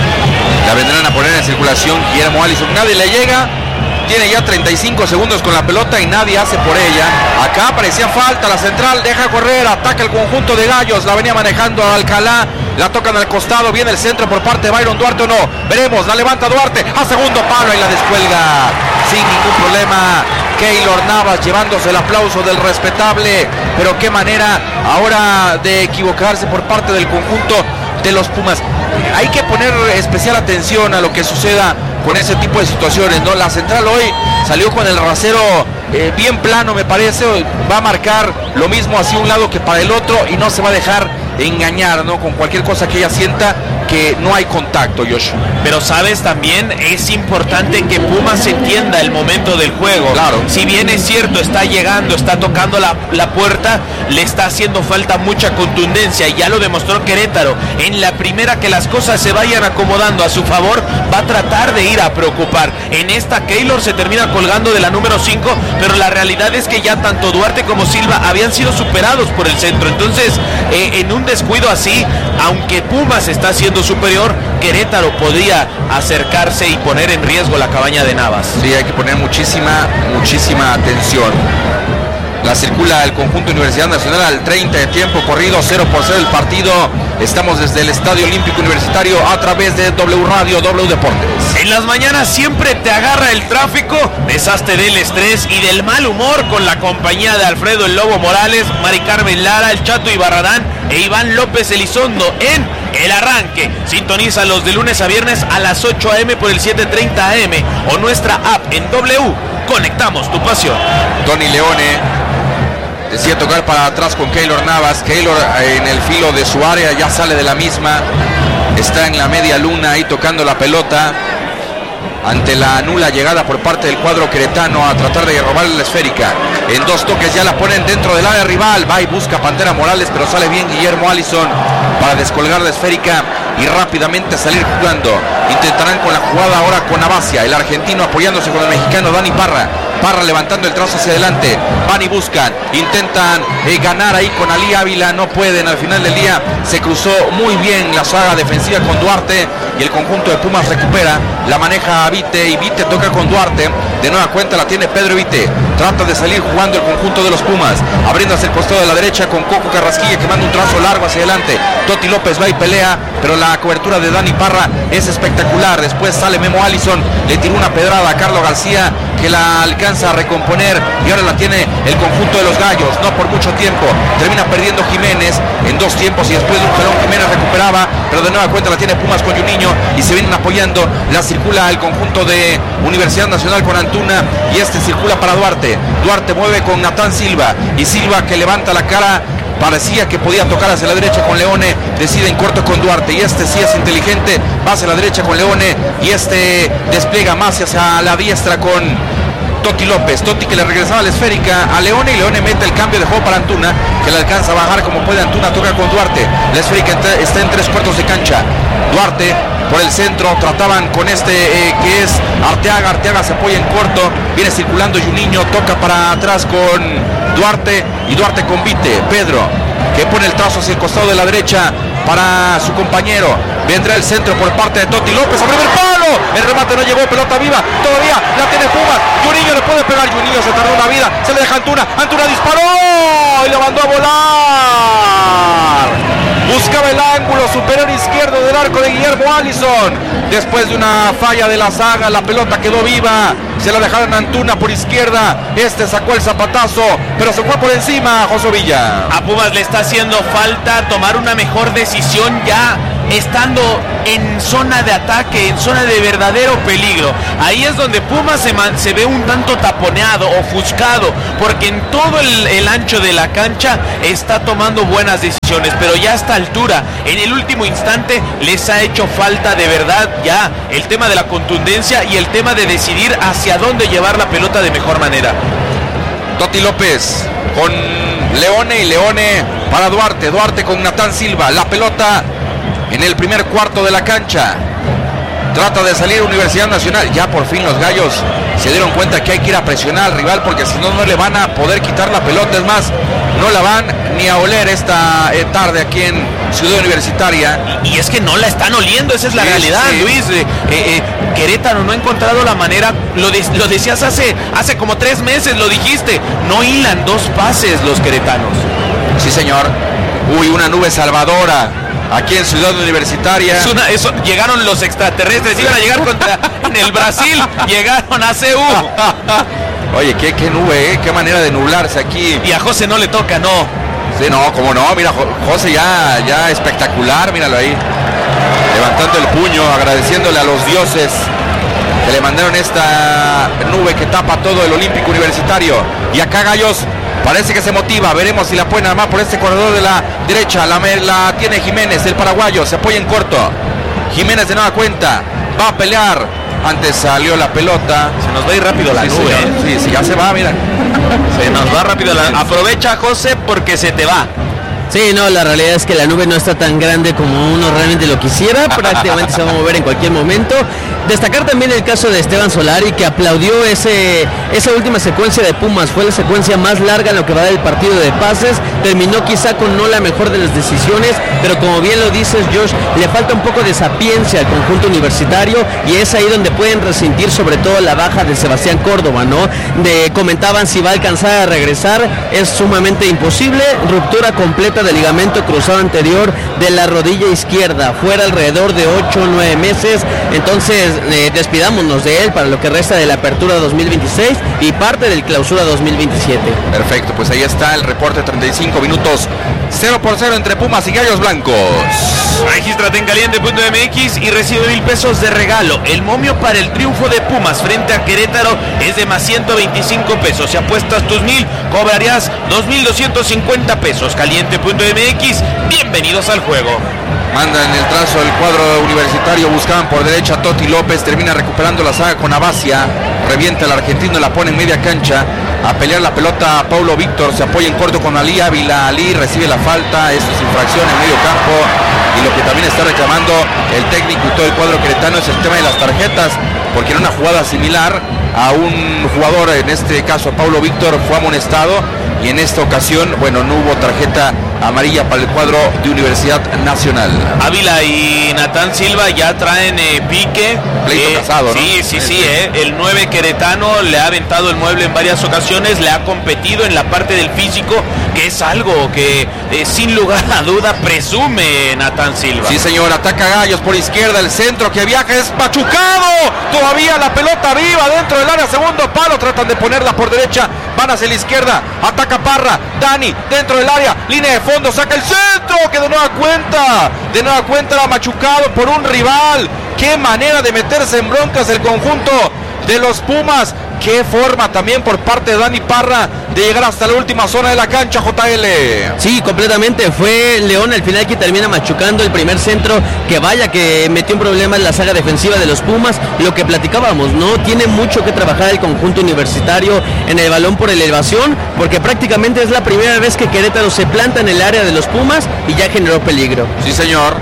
La vendrán a poner en circulación Guillermo Allison. Nadie le llega. Tiene ya treinta y cinco segundos con la pelota y nadie hace por ella. Acá parecía falta, la central deja correr, ataca el conjunto de Gallos, la venía manejando a Alcalá, la tocan al costado, viene el centro por parte de Byron Duarte o no, veremos, la levanta Duarte, a segundo palo y la descuelga sin ningún problema. Keylor Navas llevándose el aplauso del respetable, pero qué manera ahora de equivocarse por parte del conjunto de los Pumas. Hay que poner especial atención a lo que suceda con ese tipo de situaciones, ¿no? La central hoy salió con el rasero eh, bien plano, me parece, va a marcar lo mismo hacia un lado que para el otro y no se va a dejar engañar, ¿no? Con cualquier cosa que ella sienta que no hay contacto, Josh. Pero sabes, también es importante que Pumas entienda el momento del juego. Claro. Si bien es cierto, está llegando, está tocando la, la puerta, le está haciendo falta mucha contundencia y ya lo demostró Querétaro. En la primera que las cosas se vayan acomodando a su favor, va a tratar de ir a preocupar. En esta Keylor se termina colgando de la número cinco, pero la realidad es que ya tanto Duarte como Silva habían sido superados por el centro. Entonces, eh, en un descuido así, aunque Pumas está siendo superior, Querétaro podría acercarse y poner en riesgo la cabaña de Navas. Sí, hay que poner muchísima, muchísima atención. La circula el conjunto Universidad Nacional al treinta de tiempo corrido, cero por cero el partido. Estamos desde el Estadio Olímpico Universitario a través de W Radio, W Deportes. En las mañanas siempre te agarra el tráfico, deshazte del estrés y del mal humor con la compañía de Alfredo el Lobo Morales, Mari Carmen Lara, el Chato Ibarrarán e Iván López Elizondo en El Arranque. Sintonízalos de lunes a viernes a las ocho a eme por el siete treinta a eme o nuestra app en W. Conectamos tu pasión. Tony Leone decide tocar para atrás con Keylor Navas. Keylor en el filo de su área, ya sale de la misma. Está en la media luna ahí tocando la pelota ante la nula llegada por parte del cuadro queretano a tratar de robarle la esférica. En dos toques ya la ponen dentro del área rival. Va y busca Pantera Morales, pero sale bien Guillermo Allison para descolgar la esférica y rápidamente salir jugando. Intentarán con la jugada ahora con Abacia, el argentino apoyándose con el mexicano Dani Parra. Parra levantando el trazo hacia adelante, van y buscan, intentan eh, ganar ahí con Ali Ávila, no pueden. Al final del día se cruzó muy bien la saga defensiva con Duarte y el conjunto de Pumas recupera, la maneja a Vite y Vite toca con Duarte, de nueva cuenta la tiene Pedro Vite, trata de salir jugando el conjunto de los Pumas, abriendo hacia el costado de la derecha con Coco Carrasquilla que manda un trazo largo hacia adelante. Toti López va y pelea, pero la cobertura de Dani Parra es espectacular. Después sale Memo Allison, le tiró una pedrada a Carlos García que la alcanza a recomponer y ahora la tiene el conjunto de los Gallos, no por mucho tiempo. Termina perdiendo Jiménez en dos tiempos y después de un jalón Jiménez recuperaba, pero de nueva cuenta la tiene Pumas con Juninho y se vienen apoyando. La circula el conjunto de Universidad Nacional con Antuna y este circula para Duarte. Duarte mueve con Natán Silva y Silva que levanta la cara. Parecía que podía tocar hacia la derecha con Leone, decide en corto con Duarte y este sí es inteligente, va hacia la derecha con Leone y este despliega más hacia la diestra con Toti López. Toti que le regresaba la esférica a Leone y Leone mete el cambio de juego para Antuna que le alcanza a bajar como puede. Antuna toca con Duarte, la esférica está en tres cuartos de cancha. Duarte por el centro, trataban con este eh, que es Arteaga, Arteaga se apoya en corto, viene circulando Juninho, toca para atrás con Duarte y Duarte con Vite. Pedro que pone el trazo hacia el costado de la derecha para su compañero, vendrá el centro por parte de Toti López, a primer palo, el remate no llegó, pelota viva, todavía la tiene Pumas, Juninho le puede pegar, Juninho se tardó una vida, se le deja Antuna, Antuna disparó y la mandó a volar. Buscaba el ángulo superior izquierdo del arco de Guillermo Allison. Después de una falla de la saga, la pelota quedó viva. Se la dejaron a Antuna por izquierda. Este sacó el zapatazo, pero se fue por encima José Villa. A Pumas le está haciendo falta tomar una mejor decisión ya estando en zona de ataque, en zona de verdadero peligro. Ahí es donde Pumas se, man, se ve un tanto taponeado, ofuscado, porque en todo el, el ancho de la cancha está tomando buenas decisiones, pero ya a esta altura, en el último instante, les ha hecho falta de verdad ya el tema de la contundencia y el tema de decidir hacia dónde llevar la pelota de mejor manera. Toti López con Leone y Leone para Duarte, Duarte con Natán Silva, la pelota en el primer cuarto de la cancha. Trata de salir Universidad Nacional. Ya por fin los gallos se dieron cuenta que hay que ir a presionar al rival, porque si no, no le van a poder quitar la pelota. Es más, no la van ni a oler esta eh, tarde aquí en Ciudad Universitaria. Y, y es que no la están oliendo, esa es la sí, realidad, sí. Luis. Eh, eh, Querétaro no ha encontrado la manera, lo, de, lo decías hace, hace como tres meses, lo dijiste, no hilan dos pases los queretanos. Sí, señor. Uy, una nube salvadora aquí en Ciudad Universitaria. Es una, eso, llegaron los extraterrestres, iban a llegar contra en el Brasil, llegaron a C U. Oye, qué, qué nube, ¿eh? Qué manera de nublarse aquí. Y a José no le toca, no. Sí, no, como no, mira, José ya, ya espectacular, míralo ahí. Levantando el puño, agradeciéndole a los dioses que le mandaron esta nube que tapa todo el Olímpico Universitario. Y acá Gallos parece que se motiva, veremos si la pueden armar por este corredor de la derecha. La, la tiene Jiménez, el paraguayo, se apoya en corto. Jiménez de nueva cuenta, va a pelear. Antes salió la pelota. Se nos va a ir rápido la sí, nube. Sí, sí, ya se va, mira. Se nos va rápido la... Aprovecha, José, porque se te va. Sí, no, la realidad es que la nube no está tan grande como uno realmente lo quisiera, prácticamente se va a mover en cualquier momento. Destacar también el caso de Esteban Solari, que aplaudió ese, esa última secuencia de Pumas, fue la secuencia más larga en lo que va del partido de pases, terminó quizá con no la mejor de las decisiones, pero como bien lo dices, Josh, le falta un poco de sapiencia al conjunto universitario, y es ahí donde pueden resentir sobre todo la baja de Sebastián Córdoba, ¿no? De, comentaban si va a alcanzar a regresar, es sumamente imposible, ruptura completa del ligamento cruzado anterior de la rodilla izquierda, fuera alrededor de ocho o nueve meses, entonces eh, despidámonos de él para lo que resta de la apertura dos mil veintiséis y parte del clausura dos mil veintisiete. Perfecto, pues ahí está el reporte, treinta y cinco minutos, cero por cero entre Pumas y Gallos Blancos. Regístrate en caliente punto m x y recibe mil pesos de regalo. El momio para el triunfo de Pumas frente a Querétaro es de más ciento veinticinco pesos. Si apuestas tus mil, cobrarías dos mil doscientos cincuenta pesos. caliente punto m x, bienvenidos al juego. Manda en el trazo el cuadro universitario, buscaban por derecha a Toti López, termina recuperando la saga con Abacia, revienta el argentino, la pone en media cancha, a pelear la pelota a Paulo Víctor, se apoya en corto con Ali Ávila, Ali recibe la falta, esto es infracción en medio campo, y lo que también está reclamando el técnico y todo el cuadro queretano es el tema de las tarjetas, porque en una jugada similar a un jugador, en este caso a Paulo Víctor, fue amonestado, y en esta ocasión, bueno, no hubo tarjeta amarilla para el cuadro de Universidad Nacional. Ávila y Natán Silva ya traen eh, pique. Pleito eh, casado, ¿no? Sí, sí, sí. Eh. El nueve queretano le ha aventado el mueble en varias ocasiones, le ha competido en la parte del físico, que es algo que eh, sin lugar a duda presume Natán Silva. Sí, señor, ataca Gallos por izquierda, el centro que viaja es machucado. Todavía la pelota arriba dentro del área, segundo palo, tratan de ponerla por derecha, van hacia la izquierda, ataca Parra, Dani dentro del área, línea de fondo, saca el centro que de nueva cuenta, de nueva cuenta era machucado por un rival. Qué manera de meterse en broncas el conjunto de los Pumas. Qué forma también por parte de Dani Parra de llegar hasta la última zona de la cancha, J L. Sí, completamente. Fue León al final que termina machucando el primer centro, que vaya que metió un problema en la saga defensiva de los Pumas. Lo que platicábamos, ¿no? Tiene mucho que trabajar el conjunto universitario en el balón por elevación, porque prácticamente es la primera vez que Querétaro se planta en el área de los Pumas y ya generó peligro. Sí, señor.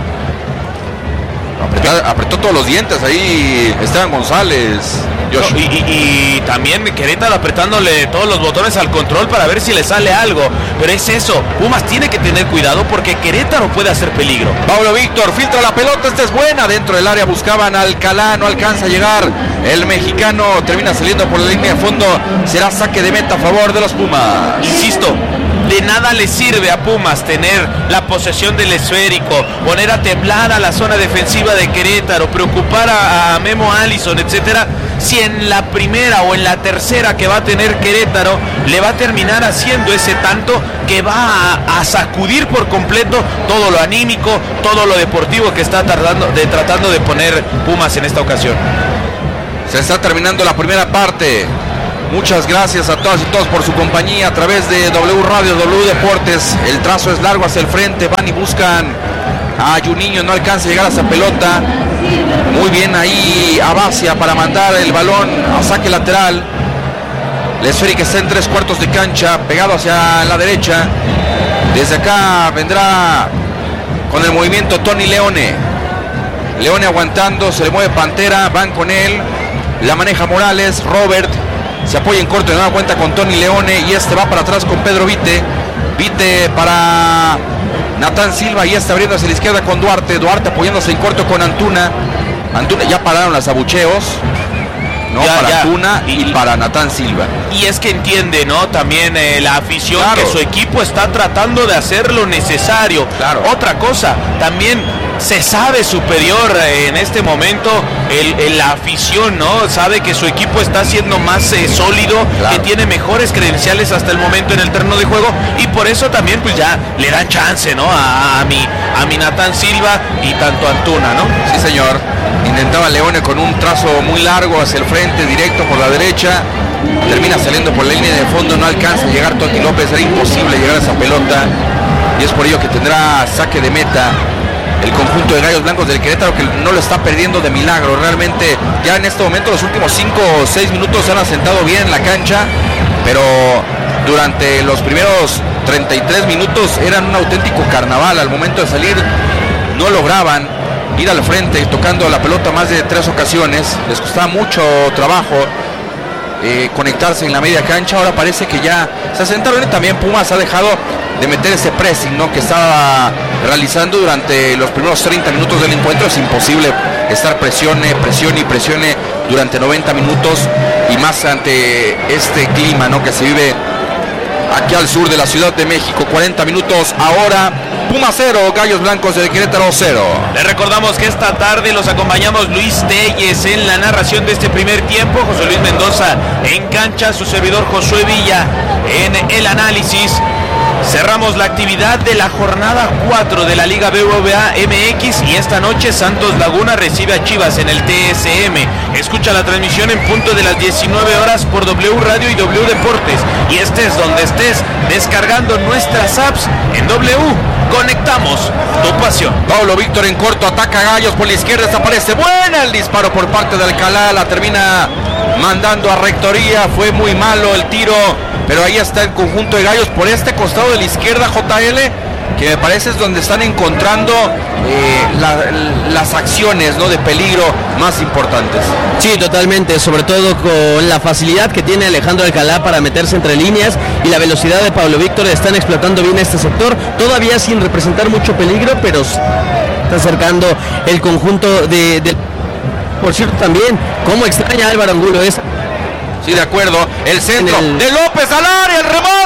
Apretó, apretó todos los dientes ahí Esteban González. No, y, y, y también Querétaro apretándole todos los botones al control para ver si le sale algo. Pero es eso, Pumas tiene que tener cuidado porque Querétaro puede hacer peligro. Paulo Víctor filtra la pelota, esta es buena. Dentro del área buscaban a Alcalá, no alcanza a llegar. El mexicano termina saliendo por la línea de fondo. Será saque de meta a favor de los Pumas. Insisto, de nada le sirve a Pumas tener la posesión del esférico, poner a temblar a la zona defensiva de Querétaro, preocupar a, a Memo Allison, etcétera, si en la primera o en la tercera que va a tener Querétaro le va a terminar haciendo ese tanto que va a, a sacudir por completo todo lo anímico, todo lo deportivo que está tardando, de, tratando de poner Pumas en esta ocasión. Se está terminando la primera parte. Muchas gracias a todas y todos por su compañía a través de W Radio, W Deportes. El trazo es largo hacia el frente, van y buscan a Juninho, no alcanza a llegar a esa pelota. Muy bien ahí Abacia para mandar el balón a saque lateral. El esférico está en tres cuartos de cancha, pegado hacia la derecha. Desde acá vendrá con el movimiento Tony Leone. Leone aguantando, se le mueve Pantera, van con él. La maneja Morales, Robert. Se apoya en corto, de nueva cuenta con Tony Leone y este va para atrás con Pedro Vite. Vite para Natán Silva y este abriendo hacia la izquierda con Duarte. Duarte apoyándose en corto con Antuna. Antuna, ya pararon los abucheos. No, ya, para ya. Antuna y, y para Natán Silva. Y es que entiende, ¿no? También eh, la afición, claro, que su equipo está tratando de hacer lo necesario. Claro. Otra cosa, también se sabe superior eh, en este momento el, el, la afición, ¿no? Sabe que su equipo está siendo más eh, sólido, claro, que tiene mejores credenciales hasta el momento en el terreno de juego y por eso también pues ya le dan chance, ¿no? A, a mi a mi Natán Silva y tanto Antuna, ¿no? Sí, señor. Intentaba Leone con un trazo muy largo hacia el frente, directo por la derecha. Termina saliendo por la línea de fondo, no alcanza a llegar Toti López, era imposible llegar a esa pelota y es por ello que tendrá saque de meta el conjunto de Gallos Blancos del Querétaro, que no lo está perdiendo de milagro. Realmente ya en este momento los últimos cinco o seis minutos se han asentado bien en la cancha, pero durante los primeros treinta y tres minutos eran un auténtico carnaval. Al momento de salir no lograban ir al frente tocando la pelota más de tres ocasiones, les costaba mucho trabajo eh, conectarse en la media cancha. Ahora parece que ya se asentaron y también Pumas ha dejado de meter ese pressing, ¿no?, que estaba realizando durante los primeros treinta minutos del encuentro. Es imposible estar presione, presione y presione durante noventa minutos y más ante este clima, ¿no?, que se vive aquí al sur de la Ciudad de México. cuarenta minutos ahora, Pumas cero, Gallos Blancos de Querétaro cero. Les recordamos que esta tarde los acompañamos Luis Telles en la narración de este primer tiempo, José Luis Mendoza en cancha, su servidor Josué Villa en el análisis. Cerramos la actividad de la jornada cuatro de la Liga B B V A M X y esta noche Santos Laguna recibe a Chivas en el T S M. Escucha la transmisión en punto de las diecinueve horas por W Radio y W Deportes. Y estés donde estés, descargando nuestras apps en W. Conectamos tu pasión. Pablo Víctor en corto, ataca a Gallos por la izquierda, desaparece. Buena el disparo por parte de Alcalá, la termina mandando a rectoría. Fue muy malo el tiro, pero ahí está el conjunto de Gallos por este costado de la izquierda, J L, que me parece es donde están encontrando eh, la, las acciones, ¿no?, de peligro más importantes. Sí, totalmente, sobre todo con la facilidad que tiene Alejandro Alcalá para meterse entre líneas y la velocidad de Pablo Víctor. Están explotando bien este sector, todavía sin representar mucho peligro, pero está acercando el conjunto de... de... Por cierto, también, cómo extraña a Álvaro Angulo esa... Sí, de acuerdo. El centro el... de López al área, el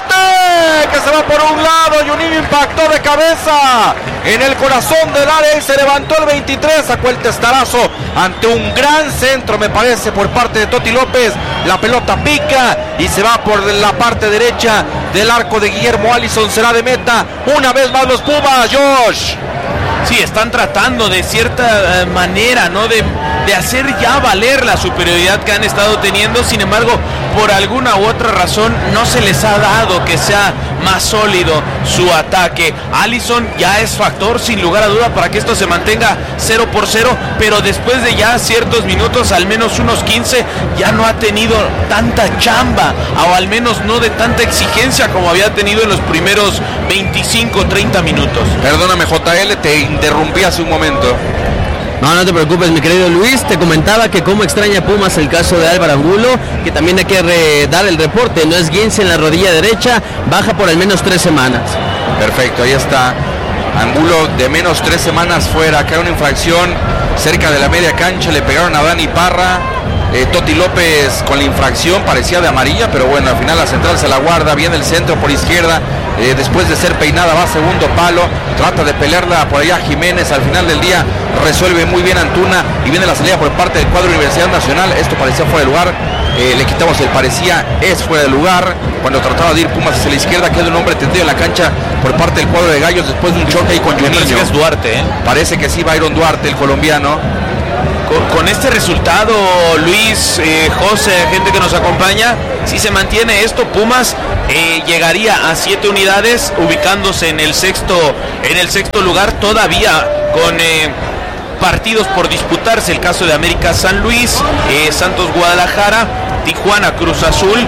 remate que se va por un lado. Juninho impactó de cabeza en el corazón del área y se levantó el veintitrés, sacó el testarazo ante un gran centro, me parece, por parte de Toti López. La pelota pica y se va por la parte derecha del arco de Guillermo Allison. Será de meta una vez más los Pumas, Josh. Sí, están tratando de cierta manera, ¿no?, de, de hacer ya valer la superioridad que han estado teniendo. Sin embargo, por alguna u otra razón no se les ha dado que sea más sólido su ataque. Allison ya es factor sin lugar a duda para que esto se mantenga cero por cero, pero después de ya ciertos minutos, al menos unos quince, ya no ha tenido tanta chamba, o al menos no de tanta exigencia como había tenido en los primeros veinticinco o treinta minutos. Perdóname, J L, te interrumpí hace un momento. No, no te preocupes, mi querido Luis. Te comentaba que cómo extraña Pumas el caso de Álvaro Angulo, que también hay que re- dar el reporte. No es esguince en la rodilla derecha, baja por al menos tres semanas. Perfecto, ahí está. Angulo de menos tres semanas fuera. Acá una infracción cerca de la media cancha, le pegaron a Dani Parra. Eh, Toti López con la infracción parecía de amarilla, pero bueno, al final la central se la guarda. Viene el centro por izquierda, eh, después de ser peinada va a segundo palo, trata de pelearla por allá Jiménez, al final del día resuelve muy bien Antuna y viene la salida por parte del cuadro Universidad Nacional. Esto parecía fuera de lugar, eh, le quitamos el parecía, es fuera de lugar. Cuando trataba de ir Pumas hacia la izquierda, queda un hombre tendido en la cancha por parte del cuadro de Gallos después de un choque ahí con Juninho. Es Duarte, ¿eh? Parece que sí, Byron Duarte, el colombiano. Con, con este resultado, Luis, eh, José, gente que nos acompaña, si se mantiene esto, Pumas eh, llegaría a siete unidades, ubicándose en el sexto, en el sexto lugar, todavía con eh, partidos por disputarse. El caso de América San Luis, eh, Santos Guadalajara, Tijuana Cruz Azul,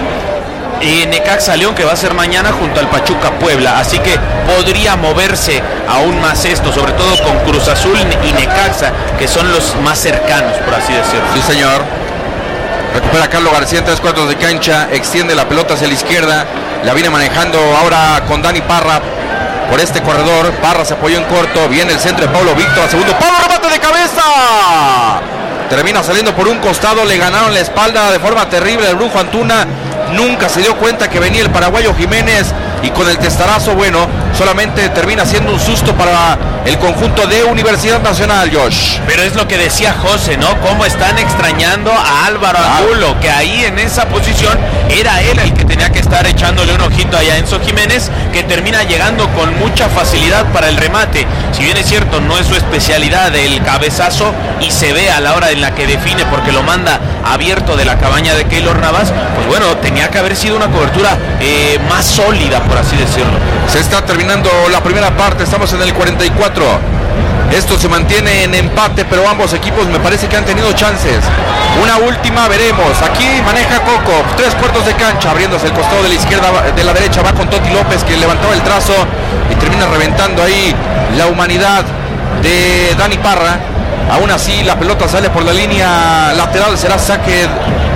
Eh, Necaxa León, que va a ser mañana, junto al Pachuca Puebla, así que podría moverse aún más esto, sobre todo con Cruz Azul y Necaxa, que son los más cercanos, por así decirlo. Sí, señor. Recupera Carlos García en tres cuartos de cancha, extiende la pelota hacia la izquierda, la viene manejando ahora con Dani Parra por este corredor. Parra se apoyó en corto, viene el centro de Pablo Víctor a segundo palo, remate de cabeza, termina saliendo por un costado, le ganaron la espalda de forma terrible al Brujo Antuna. Nunca se dio cuenta que venía el paraguayo Jiménez y con el testarazo, bueno, solamente termina siendo un susto para el conjunto de Universidad Nacional, Josh. Pero es lo que decía José, ¿no? Cómo están extrañando a Álvaro ah. Angulo, que ahí en esa posición era él el que tenía que estar echándole un ojito allá a Enzo Jiménez, que termina llegando con mucha facilidad para el remate. Si bien es cierto, no es su especialidad el cabezazo y se ve a la hora en la que define porque lo manda abierto de la cabaña de Keylor Navas, pues bueno, tenía que haber sido una cobertura eh, más sólida, por así decirlo. Se está terminando la primera parte, estamos en el cuarenta y cuatro. Esto se mantiene en empate, pero ambos equipos me parece que han tenido chances. Una última, veremos. Aquí maneja Coco, tres cuartos de cancha, abriéndose el costado de la izquierda, de la derecha, va con Toti López, que levantaba el trazo y termina reventando ahí la humanidad de Dani Parra. Aún así, la pelota sale por la línea lateral, será saque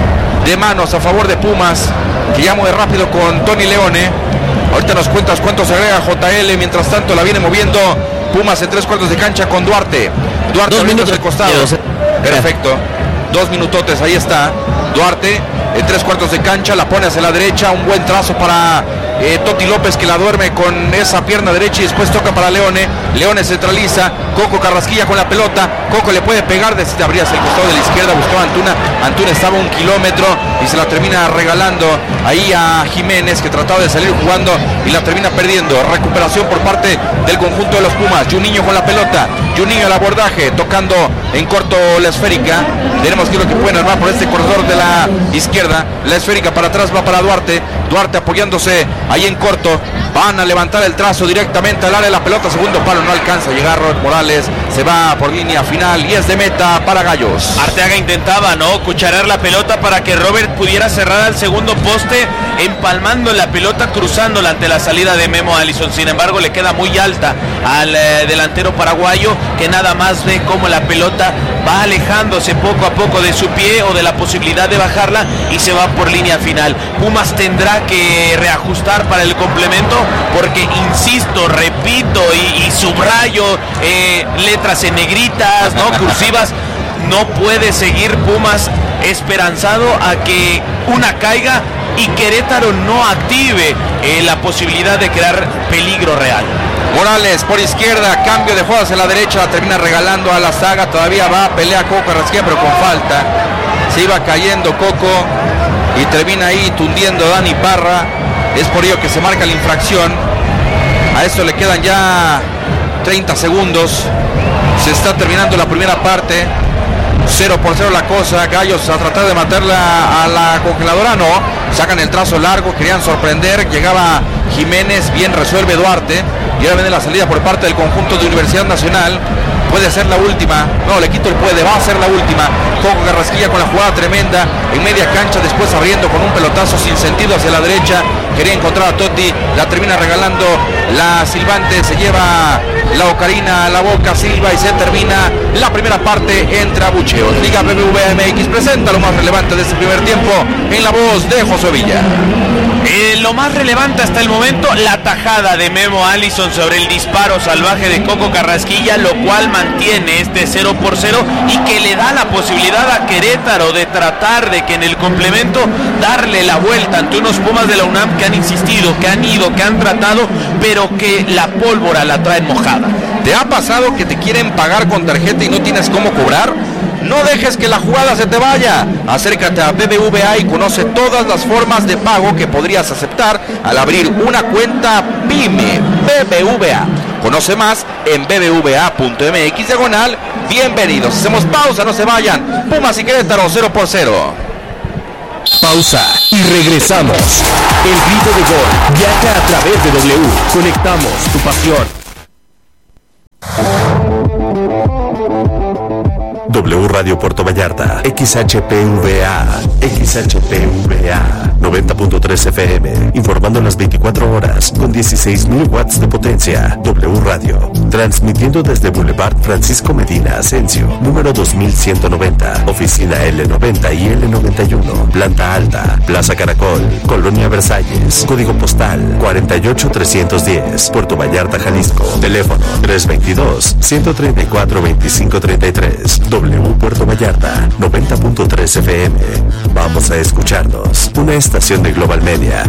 de manos a favor de Pumas, que ya mueve rápido con Tony Leone. Ahorita nos cuentas cuánto se agrega J L, mientras tanto la viene moviendo Pumas en tres cuartos de cancha con Duarte. Duarte abriéndose el costado. Perfecto. Dos minutotes, ahí está. Duarte en tres cuartos de cancha, la pone hacia la derecha, un buen trazo para eh, Toti López, que la duerme con esa pierna derecha y después toca para Leone. Leone centraliza, Coco Carrasquilla con la pelota, Coco le puede pegar desde abrirse el costado de la izquierda, buscaba Antuna, Antuna estaba un kilómetro y se la termina regalando ahí a Jiménez, que trataba de salir jugando y la termina perdiendo. Recuperación por parte del conjunto de los Pumas. Juninho con la pelota, Juninho al abordaje, tocando en corto la esférica. Veremos qué es lo que pueden armar por este corredor de la izquierda. La esférica para atrás va para Duarte, Duarte apoyándose ahí en corto, van a levantar el trazo directamente al área, la pelota segundo palo, no alcanza a llegar Robert Morales, se va por línea final y es de meta para Gallos. Arteaga intentaba, ¿no?, cucharar la pelota para que Robert pudiera cerrar al segundo poste, empalmando la pelota, cruzándola ante la salida de Memo Allison. Sin embargo, le queda muy alta al eh, delantero paraguayo, que nada más ve cómo la pelota va alejándose poco a poco de su pie o de la posibilidad de bajarla y se va por línea final. Pumas tendrá que reajustar para el complemento porque, insisto, repito y, y subrayo eh, letras en negritas, ¿no?, cursivas. No puede seguir Pumas esperanzado a que una caiga y Querétaro no active eh, la posibilidad de crear peligro real. Morales por izquierda, cambio de juego hacia la derecha, termina regalando a la saga, todavía va a pelear Coco Carrasquilla, pero con falta. Se iba cayendo Coco y termina ahí tundiendo a Dani Parra. Es por ello que se marca la infracción. A esto le quedan ya treinta segundos. Se está terminando la primera parte. Cero por cero la cosa. Gallos a tratar de matarla a la congeladora, no. Sacan el trazo largo, querían sorprender. Llegaba Jiménez, bien resuelve Duarte. Y ahora viene la salida por parte del conjunto de Universidad Nacional. Puede ser la última. No, le quito el puede, va a ser la última. Coco Carrasquilla con la jugada tremenda en media cancha, después abriendo con un pelotazo sin sentido hacia la derecha. Quería encontrar a Totti, la termina regalando la silbante, se lleva la ocarina a la boca, silba y se termina la primera parte entre abucheos. Liga B B V A M X presenta lo más relevante de este primer tiempo en la voz de José Villa. Eh, lo más relevante hasta el momento, la tajada de Memo Allison sobre el disparo salvaje de Coco Carrasquilla, lo cual mantiene este cero por cero y que le da la posibilidad a Querétaro de tratar de que en el complemento darle la vuelta ante unos Pumas de la UNAM que han insistido, que han ido, que han tratado, pero que la pólvora la traen mojada. ¿Te ha pasado que te quieren pagar con tarjeta y no tienes cómo cobrar? No dejes que la jugada se te vaya. Acércate a B B V A y conoce todas las formas de pago que podrías aceptar al abrir una cuenta PYME B B V A. Conoce más en b b v a punto m x diagonal. Bienvenidos. Hacemos pausa, no se vayan. Pumas y Querétaro cero por cero. Pausa y regresamos. El grito de gol viaja a través de W. Conectamos tu pasión. W Radio Puerto Vallarta, X H P V A, X H P V A, noventa punto tres F M, informando las veinticuatro horas con dieciséis mil watts de potencia. W Radio, transmitiendo desde Boulevard Francisco Medina Asensio, número dos mil ciento noventa, oficina L noventa y L noventa y uno, planta alta, Plaza Caracol, Colonia Versalles, código postal cuarenta y ocho trescientos diez, Puerto Vallarta, Jalisco, teléfono tres veintidós, ciento treinta y cuatro, veinticinco treinta y tres. W Puerto Vallarta, noventa punto tres F M. Vamos a escucharnos. Una estación de Global Media.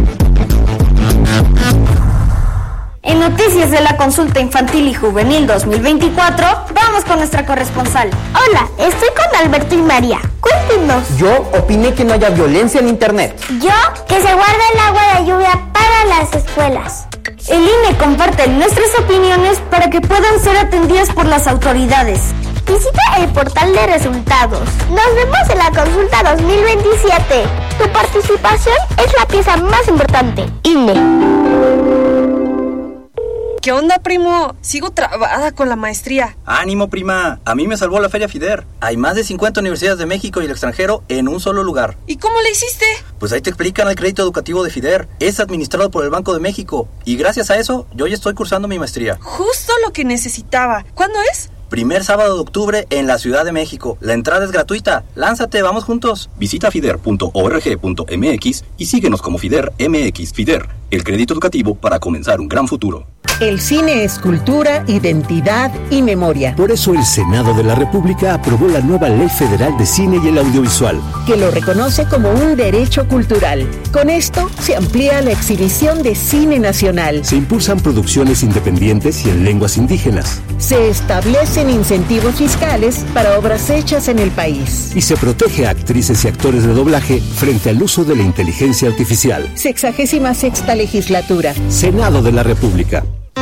En noticias de la consulta infantil y juvenil dos mil veinticuatro, vamos con nuestra corresponsal. Hola, estoy con Alberto y María. Cuéntenos. Yo opiné que no haya violencia en internet. Yo, que se guarde el agua de lluvia para las escuelas. El I N E comparte nuestras opiniones para que puedan ser atendidas por las autoridades. Visita el portal de resultados. Nos vemos en la consulta dos mil veintisiete. Tu participación es la pieza más importante. I N E. ¿Qué onda, primo? Sigo trabada con la maestría. Ánimo, prima. A mí me salvó la Feria FIDER. Hay más de cincuenta universidades de México y el extranjero en un solo lugar. ¿Y cómo le hiciste? Pues ahí te explican el crédito educativo de FIDER. Es administrado por el Banco de México. Y gracias a eso, yo ya estoy cursando mi maestría. Justo lo que necesitaba. ¿Cuándo es? Primer sábado de octubre en la Ciudad de México. La entrada es gratuita. Lánzate, vamos juntos. Visita fider punto org punto m x y síguenos como FIDER M X. FIDER, el crédito educativo para comenzar un gran futuro. El cine es cultura, identidad y memoria. Por eso el Senado de la República aprobó la nueva Ley Federal de Cine y el Audiovisual, que lo reconoce como un derecho cultural. Con esto se amplía la exhibición de cine nacional. Se impulsan producciones independientes y en lenguas indígenas. Se establecen incentivos fiscales para obras hechas en el país. Y se protege a actrices y actores de doblaje frente al uso de la inteligencia artificial. Sexagésima sexta legislatura. Senado de la República.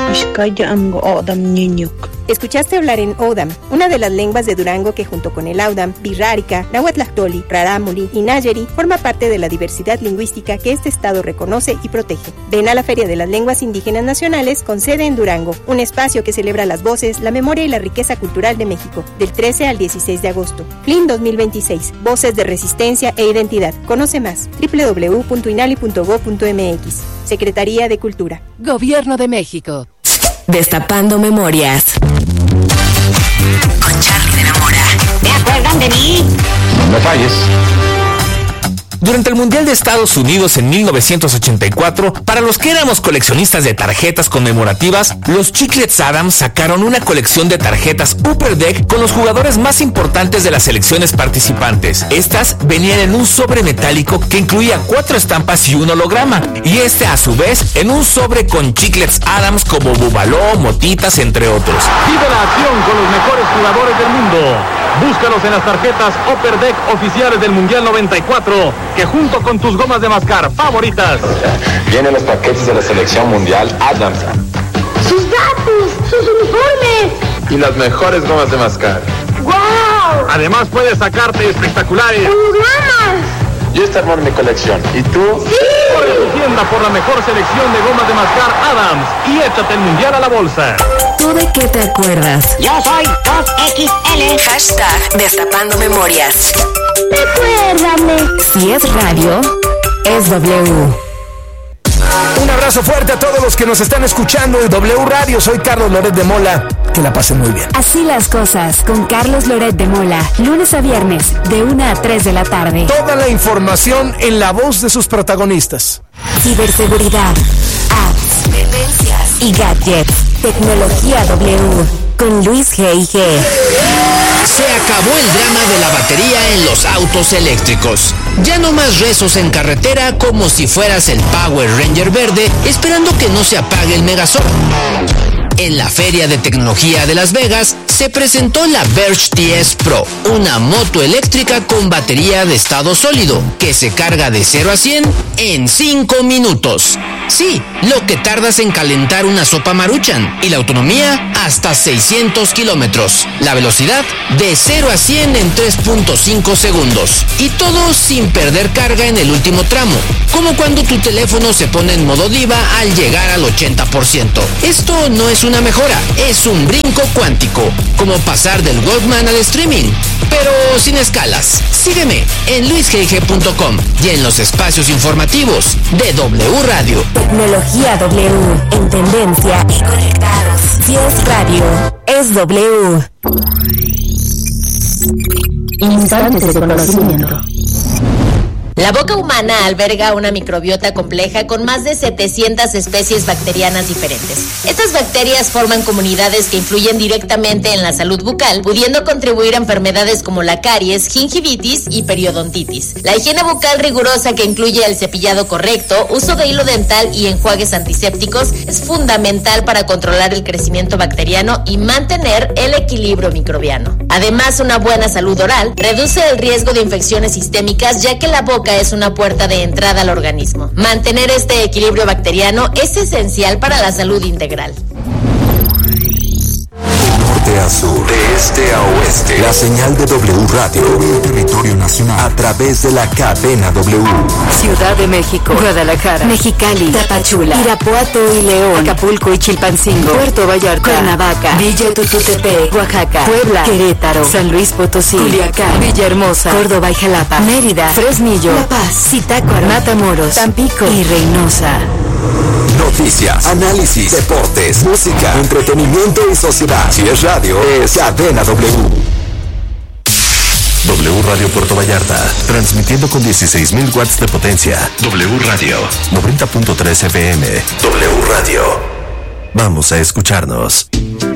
Escuchaste hablar en Odam, una de las lenguas de Durango que junto con el Audam, Pirrárica, Nahuatlactoli, Rarámuri y Nayeri forma parte de la diversidad lingüística que este estado reconoce y protege. Ven a la Feria de las Lenguas Indígenas Nacionales con sede en Durango, un espacio que celebra las voces, la memoria y la riqueza cultural de México, del trece al dieciséis de agosto. F L I N dos mil veintiséis, Voces de Resistencia e Identidad. Conoce más, doble u doble u doble u punto inali punto gob punto m x. Secretaría de Cultura. Gobierno de México. Destapando memorias. Con Charlie de la Mora. ¿Te acuerdan de mí? No me falles. Durante el Mundial de Estados Unidos en mil novecientos ochenta y cuatro, para los que éramos coleccionistas de tarjetas conmemorativas, los Chiclets Adams sacaron una colección de tarjetas Upper Deck con los jugadores más importantes de las selecciones participantes. Estas venían en un sobre metálico que incluía cuatro estampas y un holograma, y este a su vez en un sobre con Chiclets Adams como Bubaló, Motitas, entre otros. Vive la acción con los mejores jugadores del mundo. Búscalos en las tarjetas Upper Deck oficiales del Mundial noventa y cuatro, que junto con tus gomas de mascar favoritas vienen los paquetes de la selección mundial Adams, sus datos, sus uniformes y las mejores gomas de mascar. ¡Wow! Además puedes sacarte espectaculares ¡hologramas! Yo esta armó mi colección. ¿Y tú? ¡Sí! Corre tu tienda por la mejor selección de gomas de mascar Adams y échate el mundial a la bolsa. ¿Tú de qué te acuerdas? Yo soy dos equis ele. Hashtag Destapando Memorias. Recuérdame. Si es radio, es W. Un abrazo fuerte a todos los que nos están escuchando en W Radio. Soy Carlos Loret de Mola. Que la pasen muy bien. Así las cosas con Carlos Loret de Mola. Lunes a viernes de una a tres de la tarde. Toda la información en la voz de sus protagonistas. Ciberseguridad, apps, tendencias y gadgets. Tecnología W con Luis G I G. Se acabó el drama de la batería en los autos eléctricos. Ya no más rezos en carretera como si fueras el Power Ranger verde esperando que no se apague el Megazord. En la Feria de Tecnología de Las Vegas se presentó la Verge T S Pro, una moto eléctrica con batería de estado sólido que se carga de cero a cien en cinco minutos. Sí, lo que tardas en calentar una sopa Maruchan, y la autonomía hasta seiscientos kilómetros. La velocidad de cero a cien en tres punto cinco segundos. Y todo sin perder carga en el último tramo, como cuando tu teléfono se pone en modo diva al llegar al ochenta por ciento. Esto no es una mejora, es un brinco cuántico, como pasar del Walkman al streaming, pero sin escalas. Sígueme en luis g g punto com y en los espacios informativos de W Radio. Tecnología W, en tendencia y conectados. Si es radio, es W. Instantes de conocimiento. La boca humana alberga una microbiota compleja con más de setecientas especies bacterianas diferentes. Estas bacterias forman comunidades que influyen directamente en la salud bucal, pudiendo contribuir a enfermedades como la caries, gingivitis y periodontitis. La higiene bucal rigurosa, que incluye el cepillado correcto, uso de hilo dental y enjuagues antisépticos, es fundamental para controlar el crecimiento bacteriano y mantener el equilibrio microbiano. Además, una buena salud oral reduce el riesgo de infecciones sistémicas, ya que la boca es una puerta de entrada al organismo. Mantener este equilibrio bacteriano es esencial para la salud integral. De norte a sur, de este a oeste, la señal de W Radio, el territorio nacional, a través de la cadena W. Ciudad de México, Guadalajara, Mexicali, Tapachula, Irapuato y León, Acapulco y Chilpancingo, Puerto Vallarta, Cuernavaca, Villa Tututepec, Oaxaca, Puebla, Querétaro, San Luis Potosí, Culiacán, Villahermosa, Córdoba y Jalapa, Mérida, Fresnillo, La Paz, Zitácuaro, Matamoros, Tampico y Reynosa. Noticias, análisis, deportes, música, entretenimiento y sociedad. Si es radio, es Cadena W. W Radio Puerto Vallarta, transmitiendo con dieciséis mil watts de potencia. W Radio, noventa punto tres F M. W Radio. Vamos a escucharnos.